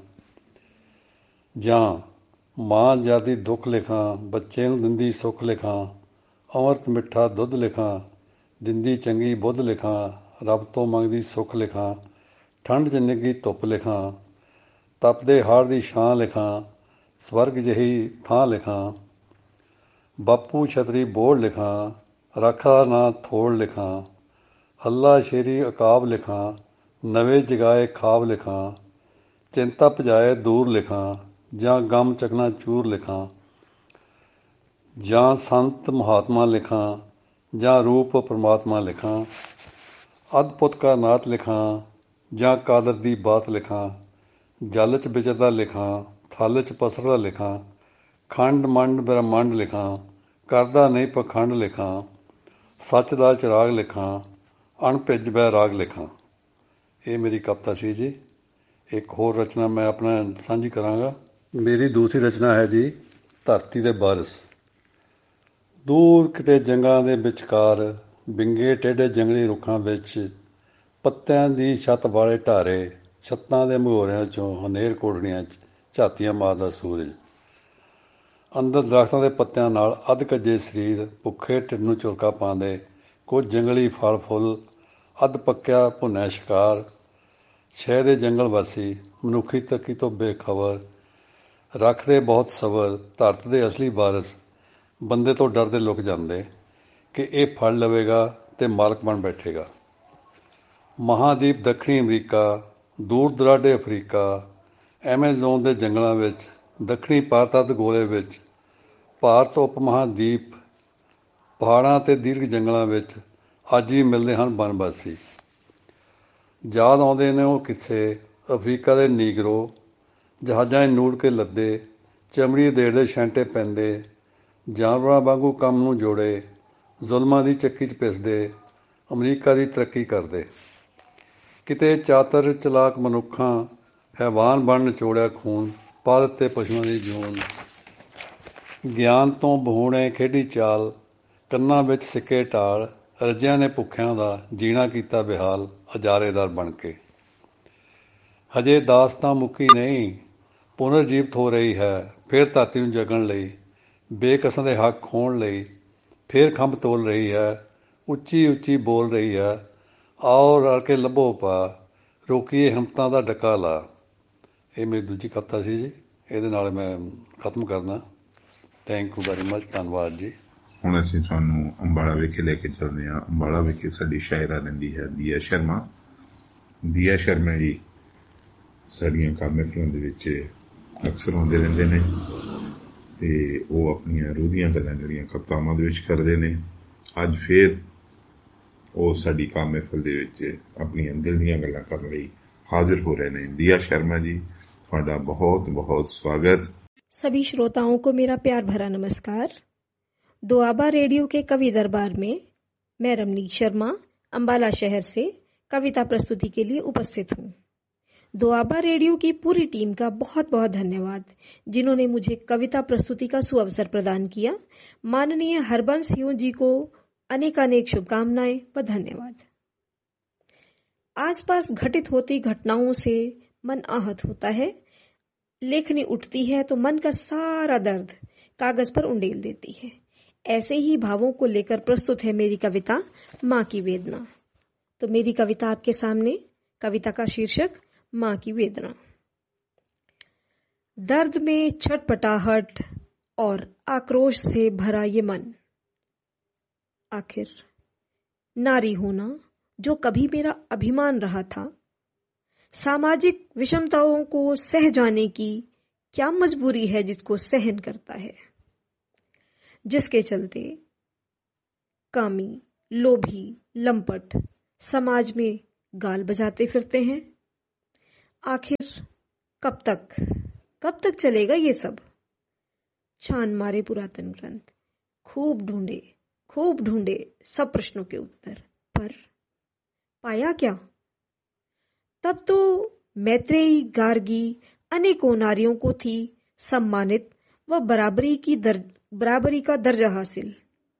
ਜਾਂ ਮਾਂ ਜਿਆਦੀ ਦੁੱਖ ਲਿਖਾਂ, ਬੱਚੇ ਨੂੰ ਦਿੰਦੀ ਸੁੱਖ ਲਿਖਾਂ, ਅੰਮ੍ਰਿਤ ਮਿੱਠਾ ਦੁੱਧ ਲਿਖਾਂ, ਦਿੰਦੀ ਚੰਗੀ ਬੁੱਧ ਲਿਖਾਂ, ਰੱਬ ਤੋਂ ਮੰਗਦੀ ਸੁੱਖ ਲਿਖਾਂ, ਠੰਡ 'ਚ ਨਿੱਘੀ ਧੁੱਪ ਲਿਖਾਂ, ਤਪਦੇ ਹਾੜ ਦੀ ਛਾਂ ਲਿਖਾਂ, ਸਵਰਗ ਜਿਹੀ ਥਾਂ ਲਿਖਾਂ, ਬਾਪੂ ਛਤਰੀ ਬੋੜ ਲਿਖਾਂ, ਰਾਖਾ ਨਾ ਥੋੜ ਲਿਖਾਂ, ਹੱਲਾ ਸ਼ੇਰੀ ਅਕਾਬ ਲਿਖਾਂ, ਨਵੇਂ ਜਗਾਏ ਖਾਬ ਲਿਖਾਂ, ਚਿੰਤਾ ਭਜਾਏ ਦੂਰ ਲਿਖਾਂ, ਜਾਂ ਗਮ ਚਕਨਾ ਚੂਰ ਲਿਖਾਂ, ਜਾਂ ਸੰਤ ਮਹਾਤਮਾ ਲਿਖਾਂ, ਜਾਂ ਰੂਪ ਪਰਮਾਤਮਾ ਲਿਖਾਂ, ਅਦਭੁਤ ਕਾ ਨਾਤ ਲਿਖਾਂ, ਜਾਂ ਕਾਦਰ ਦੀ ਬਾਤ ਲਿਖਾਂ, ਜਲ 'ਚ ਵਿਚਰਦਾ ਲਿਖਾਂ, ਥਲ 'ਚ ਪਸਰਦਾ ਲਿਖਾਂ, ਖੰਡ ਮੰਡ ਬ੍ਰਹਮੰਡ ਲਿਖਾਂ, ਕਰਦਾ ਨਹੀਂ ਪਖੰਡ ਲਿਖਾਂ, ਸੱਚ ਦਾ ਚਿਰਾਗ ਲਿਖਾਂ, ਅਣਭਿੱਜ ਬੈਰਾਗ ਲਿਖਾਂ। ਇਹ ਮੇਰੀ ਕਵਿਤਾ ਸੀ ਜੀ। ਇੱਕ ਹੋਰ ਰਚਨਾ ਮੈਂ ਆਪਣਾ ਸਾਂਝੀ ਕਰਾਂਗਾ। ਮੇਰੀ ਦੂਸਰੀ ਰਚਨਾ ਹੈ ਜੀ ਧਰਤੀ ਦੇ ਵਾਰਿਸ। ਦੂਰ ਕਿਤੇ ਜੰਗਲਾਂ ਦੇ ਵਿਚਕਾਰ, ਵਿੰਗੇ ਟੇਢੇ ਜੰਗਲੀ ਰੁੱਖਾਂ ਵਿੱਚ, ਪੱਤਿਆਂ ਦੀ ਛੱਤ ਵਾਲੇ ਢਾਰੇ, ਛੱਤਾਂ ਦੇ ਮਗੋਰਿਆਂ 'ਚੋਂ ਹਨੇਰ ਕੋਠੜੀਆਂ 'ਚ ਝਾਤੀਆਂ ਮਾਰਦਾ ਸੂਰਜ, ਅੰਦਰ ਦਰੱਖਤਾਂ ਦੇ ਪੱਤਿਆਂ ਨਾਲ ਅੱਧ ਕੱਜੇ ਸਰੀਰ, ਭੁੱਖੇ ਢਿੱਡ ਨੂੰ ਝੁਲਕਾ ਪਾਉਂਦੇ ਕੁਝ ਜੰਗਲੀ ਫਲ ਫੁੱਲ ਅੱਧ ਪੱਕਿਆ ਭੁੰਨਿਆ ਸ਼ਿਕਾਰ, ਸ਼ਹਿ ਦੇ ਜੰਗਲ ਵਾਸੀ ਮਨੁੱਖੀ ਤਰੱਕੀ ਤੋਂ ਬੇਖਬਰ, ਰੱਖਦੇ ਬਹੁਤ ਸਬਰ, ਧਰਤ ਦੇ ਅਸਲੀ ਵਾਰਸ ਬੰਦੇ ਤੋਂ ਡਰਦੇ ਲੁਕ ਜਾਂਦੇ ਕਿ ਇਹ ਫੜ ਲਵੇਗਾ ਤੇ ਮਾਲਕ ਬਣ ਬੈਠੇਗਾ। ਮਹਾਂਦੀਪ ਦੱਖਣੀ ਅਮਰੀਕਾ, ਦੂਰ ਦੁਰਾਡੇ ਅਫਰੀਕਾ, ਐਮਾਜ਼ੋਨ ਦੇ ਜੰਗਲਾਂ ਵਿੱਚ, ਦੱਖਣੀ ਭਾਰਤ ਅੱਧ ਗੋਲੇ ਵਿੱਚ, ਭਾਰਤ ਉਪ ਮਹਾਂਦੀਪ, ਪਹਾੜਾਂ ਅਤੇ ਦੀਰਘ ਜੰਗਲਾਂ ਵਿੱਚ ਅੱਜ ਵੀ ਮਿਲਦੇ ਹਨ ਬਨਵਾਸੀ। ਯਾਦ ਆਉਂਦੇ ਨੇ ਉਹ ਕਿੱਸੇ ਅਫਰੀਕਾ ਦੇ ਨੀਗਰੋ, ਜਹਾਜ਼ਾਂ 'ਚ ਨੂੜ ਕੇ ਲੱਦੇ, ਚਮੜੀ ਦੇੜਦੇ ਛੈਂਟੇ ਪੈਂਦੇ, ਜਾਨਵਰਾਂ ਵਾਂਗੂ ਕੰਮ ਨੂੰ ਜੋੜੇ, ਜ਼ੁਲਮਾਂ ਦੀ ਚੱਕੀ 'ਚ ਪਿਸਦੇ, ਅਮਰੀਕਾ ਦੀ ਤਰੱਕੀ ਕਰਦੇ। ਕਿਤੇ ਚਾਤਰ ਚਲਾਕ ਮਨੁੱਖਾਂ ਹੈਵਾਨ ਬਣ ਨਿਚੋੜਿਆ ਖੂਨ, ਪਾ ਦਿੱਤੇ ਪਸ਼ੂਆਂ ਦੀ ਜੂਨ। ਗਿਆਨ ਤੋਂ ਬਹੂਣੇ ਖੇਡੀ ਚਾਲ, ਕੰਨਾਂ ਵਿੱਚ ਸਿੱਕੇ ਢਾਲ, ਰੱਜਿਆਂ ਨੇ ਭੁੱਖਿਆਂ ਦਾ ਜੀਣਾ ਕੀਤਾ ਬੇਹਾਲ, ਹਜ਼ਾਰੇਦਾਰ ਬਣ ਕੇ। ਹਜੇ ਦਾਸਤਾਂ ਮੁੱਕੀ ਨਹੀਂ, ਪੁਨਰ ਜੀਵਤ ਹੋ ਰਹੀ ਹੈ ਫਿਰ ਧਰਤੀ ਨੂੰ ਜਗਣ ਲਈ, ਬੇਕਸਾਂ ਦੇ ਹੱਕ ਖੋਹਣ ਲਈ ਫਿਰ ਖੰਭ ਤੋਲ ਰਹੀ ਹੈ, ਉੱਚੀ ਉੱਚੀ ਬੋਲ ਰਹੀ ਹੈ, ਆਓ ਰਲ ਕੇ ਲੱਭੋ ਪਾ, ਰੋਕੀਏ ਹਿੰਮਤਾਂ ਦਾ ਡੱਕਾ ਲਾ। ਇਹ ਮੇਰੀ ਦੂਜੀ ਕਵਿਤਾ ਸੀ ਜੀ, ਇਹਦੇ ਨਾਲ ਮੈਂ ਖਤਮ ਕਰਦਾ। ਥੈਂਕ ਯੂ ਵੈਰੀ ਮਚ, ਧੰਨਵਾਦ ਜੀ। ਹੁਣ ਅਸੀਂ ਤੁਹਾਨੂੰ ਅੰਬਾਲਾ ਵਿਖੇ ਲੈ ਕੇ ਚੱਲਦੇ ਹਾਂ। ਅੰਬਾਲਾ ਵਿਖੇ ਸਾਡੀ ਸ਼ਾਇਰਾ ਰਹਿੰਦੀ ਹੈ ਦੀਆ ਸ਼ਰਮਾ। ਦੀਆ ਸ਼ਰਮਾ ਜੀ ਸਾਡੀਆਂ ਕਾਮਿਆਂ ਦੇ ਵਿੱਚ ਅਕਸਰ ਆਉਂਦੇ ਰਹਿੰਦੇ ਨੇ ਅਤੇ ਉਹ ਆਪਣੀਆਂ ਰੂਹ ਦੀਆਂ ਗੱਲਾਂ ਜਿਹੜੀਆਂ ਕਵਿਤਾਵਾਂ ਦੇ ਵਿੱਚ ਕਰਦੇ ਨੇ। ਅੱਜ ਫਿਰ ਉਹ ਸਾਡੀ ਕਾਮ ਮਹਿਫਲ ਦੇ ਵਿੱਚ ਆਪਣੀਆਂ ਦਿਲ ਦੀਆਂ ਗੱਲਾਂ ਕਰਨ ਲਈ ਹਾਜ਼ਰ हो रहे हैं। दिया शर्मा जी, ਤੁਹਾਡਾ बहुत बहुत स्वागत। सभी श्रोताओं को मेरा प्यार भरा नमस्कार। दुआबा रेडियो के कवि दरबार में मैं रमनीत शर्मा अंबाला शहर से कविता प्रस्तुति के लिए उपस्थित हूँ। दुआबा रेडियो की पूरी टीम का बहुत बहुत धन्यवाद, जिन्होंने मुझे कविता प्रस्तुति का सुअवसर प्रदान किया। माननीय हरबंस सिंह जी को अनेकानेक शुभकामनाएं व धन्यवाद। आसपास घटित होती घटनाओं से मन आहत होता है। लेखनी उठती है तो मन का सारा दर्द कागज पर उंडेल देती है। ऐसे ही भावों को लेकर प्रस्तुत है मेरी कविता माँ की वेदना। तो मेरी कविता आपके सामने। कविता का शीर्षक माँ की वेदना। दर्द में छटपटाहट और आक्रोश से भरा ये मन, आखिर नारी होना जो कभी मेरा अभिमान रहा था, सामाजिक विषमताओं को सह जाने की क्या मजबूरी है जिसको सहन करता है, जिसके चलते कामी, लोभी, लंपट समाज में गाल बजाते फिरते हैं। आखिर कब तक कब तक चलेगा ये सब? छान मारे पुरातन ग्रंथ, खूब ढूंढे खूब ढूंढे सब प्रश्नों के उत्तर, पर पाया क्या? तब तो मैत्रेयी, गार्गी अनेकों नारियों को थी सम्मानित व बराबरी की दर, बराबरी का दर्जा हासिल।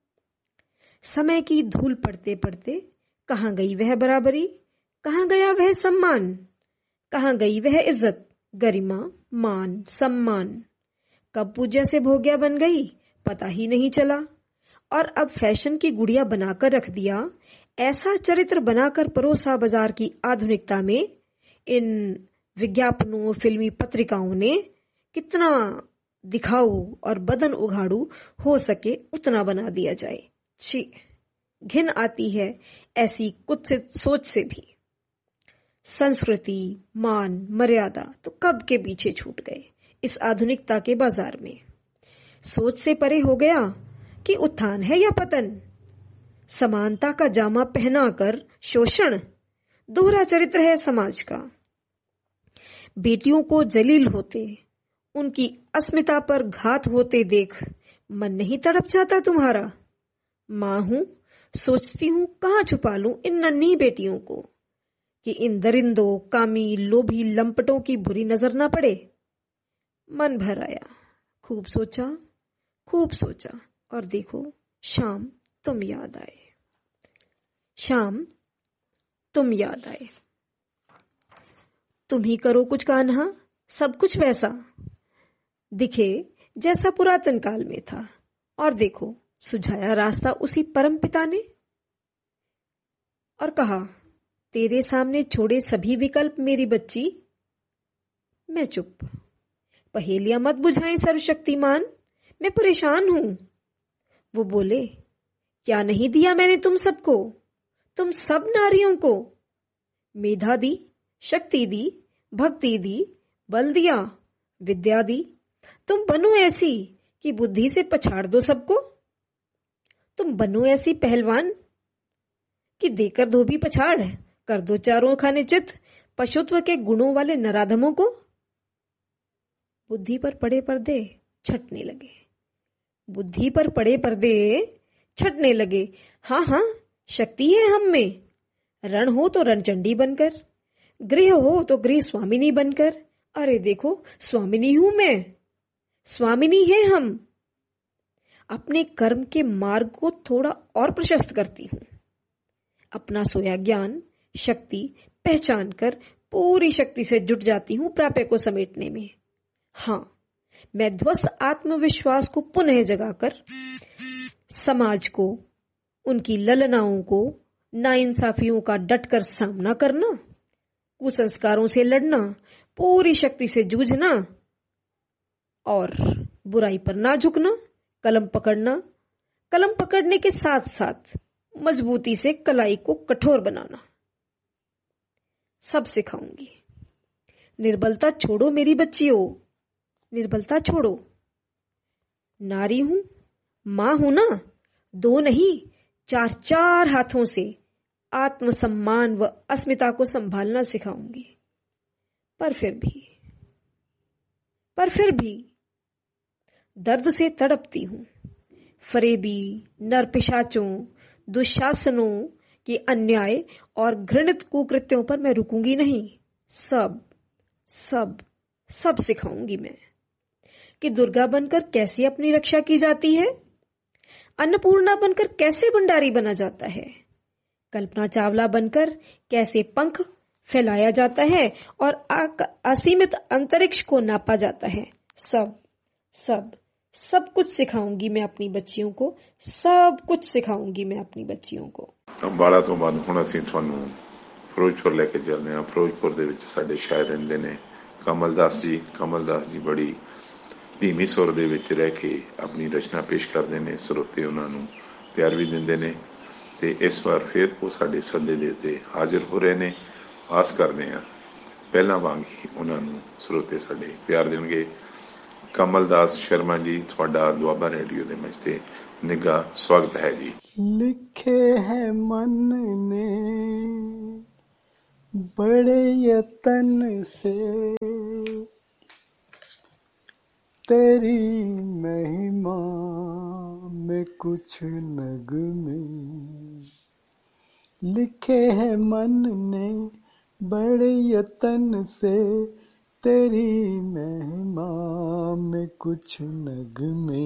समय की धूल पड़ते पड़ते कहाँ गई वह बराबरी, कहाँ गया वह सम्मान, कहाँ गई वह इज्जत, गरिमा, मान, सम्मान। कब पूज्य से भोग्या बन गई पता ही नहीं चला, और अब फैशन की गुड़िया बनाकर रख दिया। ऐसा चरित्र बनाकर परोसा बाजार की आधुनिकता में इन विज्ञापनों, फिल्मी पत्रिकाओं ने कितना दिखाऊ और बदन उघाड़ू हो सके उतना बना दिया जाए। छी, घिन आती है ऐसी कुत्सित सोच से भी। संस्कृति, मान, मर्यादा तो कब के पीछे छूट गए इस आधुनिकता के बाजार में। सोच से परे हो गया कि उत्थान है या पतन। समानता का जामा पहनाकर शोषण दोहरा चरित्र है समाज का। बेटियों को जलील होते, उनकी अस्मिता पर घात होते देख मन नहीं तड़प जाता तुम्हारा? मां हूं, सोचती हूं कहां छुपा लूं इन नन्ही बेटियों को कि इन दरिंदों, कामी, लोभी लंपटों की बुरी नजर ना पड़े। मन भर आया, खूब सोचा खूब सोचा और देखो शाम तुम याद आए। शाम तुम याद आए। तुम ही करो कुछ कान्हा, सब कुछ वैसा दिखे जैसा पुरातन काल में था। और देखो सुझाया रास्ता उसी परम पिता ने और कहा तेरे सामने छोड़े सभी विकल्प मेरी बच्ची। मैं चुप। पहेलियां मत बुझाएं सर्वशक्तिमान, मैं परेशान हूं। वो बोले, क्या नहीं दिया मैंने तुम सबको, तुम सब नारियों को। मेधा दी, शक्ति दी, भक्ति दी, बल दिया, विद्या दी। तुम बनो ऐसी कि बुद्धि से पछाड़ दो सबको। तुम बनो ऐसी पहलवान कि देकर धोबी पछाड़ कर दो चारों खाने चित पशुत्व के गुणों वाले नराधमों को। बुद्धि पर पड़े पर्दे छटने लगे, बुद्धि पर पड़े पर्दे छटने लगे। हाँ हाँ, शक्ति है हम में। रण हो तो रणचंडी बनकर, गृह हो तो गृह स्वामिनी बनकर। अरे देखो, स्वामिनी हूं मैं, स्वामिनी है हम। अपने कर्म के मार्ग को थोड़ा और प्रशस्त करती हूं। अपना सोया ज्ञान शक्ति पहचान कर पूरी शक्ति से जुट जाती हूं प्राप्य को समेटने में। हाँ, मैं ध्वस्त आत्मविश्वास को पुनः जगाकर समाज को, उनकी ललनाओं को, नाइंसाफियों का डटकर सामना करना, कुसंस्कारों से लड़ना, पूरी शक्ति से जूझना और बुराई पर ना झुकना, कलम पकड़ना, कलम पकड़ने के साथ साथ मजबूती से कलाई को कठोर बनाना, सब सिखाऊंगी। निर्बलता छोड़ो मेरी बच्चियों, निर्बलता छोड़ो। नारी हूं, मां हूं ना, दो नहीं चार चार हाथों से आत्मसम्मान व अस्मिता को संभालना सिखाऊंगी। पर फिर भी पर फिर भी दर्द से तड़पती हूं। फरेबी, नरपिशाचों, दुशासनों के अन्याय और घृणित कुकृत्यों पर मैं रुकूंगी नहीं। सब सब सब सिखाऊंगी मैं कि दुर्गा बनकर कैसे अपनी रक्षा की जाती है, अन्नपूर्णा बनकर कैसे भंडारी बना जाता है, कल्पना चावला बनकर कैसे पंख फैलाया जाता है और असीमित अंतरिक्ष को नापा जाता है। सब सब सब कुछ सिखाऊंगी मैं अपनी बच्चियों को, सब कुछ सिखाऊंगी मैं अपनी बच्चियों को। बाला तो बाद ਹੁਣ ਅਸੀਂ ਤੁਹਾਨੂੰ ਫਿਰੋਜ਼ਪੁਰ ਲੈ ਕੇ ਚੱਲਦੇ ਹਾਂ। ਫਿਰੋਜ਼ਪੁਰ ਦੇ ਵਿੱਚ ਸਾਡੇ ਸ਼ਾਇਰ ਰਹਿੰਦੇ ਨੇ ਕਮਲਦਾਸ ਜੀ। ਕਮਲਦਾਸ ਜੀ ਬੜੀ ਧੀਮੀ ਸੁਰ ਦੇ ਵਿੱਚ ਰਹਿ ਕੇ ਆਪਣੀ ਰਚਨਾ ਪੇਸ਼ ਕਰਦੇ ਨੇ, ਸਰੋਤੇ ਉਹਨਾਂ ਨੂੰ ਪਿਆਰ ਵੀ ਦਿੰਦੇ ਨੇ ਤੇ ਇਸ ਵਾਰ ਫਿਰ ਉਹ ਸਾਡੇ ਸੱਦੇ ਦੇ ਉੱਤੇ ਹਾਜ਼ਰ ਹੋ ਰਹੇ ਨੇ। ਆਸ ਕਰਦੇ ਹਾਂ ਪਹਿਲਾਂ ਵਾਂਗ ਹੀ ਉਹਨਾਂ ਨੂੰ ਸਰੋਤੇ ਸਾਡੇ ਪਿਆਰ ਦੇਣਗੇ। कमलदास शर्मा जी, थोड़ा दुआबा रेडियो दे मंच ते निगा स्वागत है जी। लिखे है मन ने बड़े यतन से तेरी महिमा में कुछ नगमे, लिखे है मन ने बड़े यतन से तेरी महिमा में कुछ नगमे।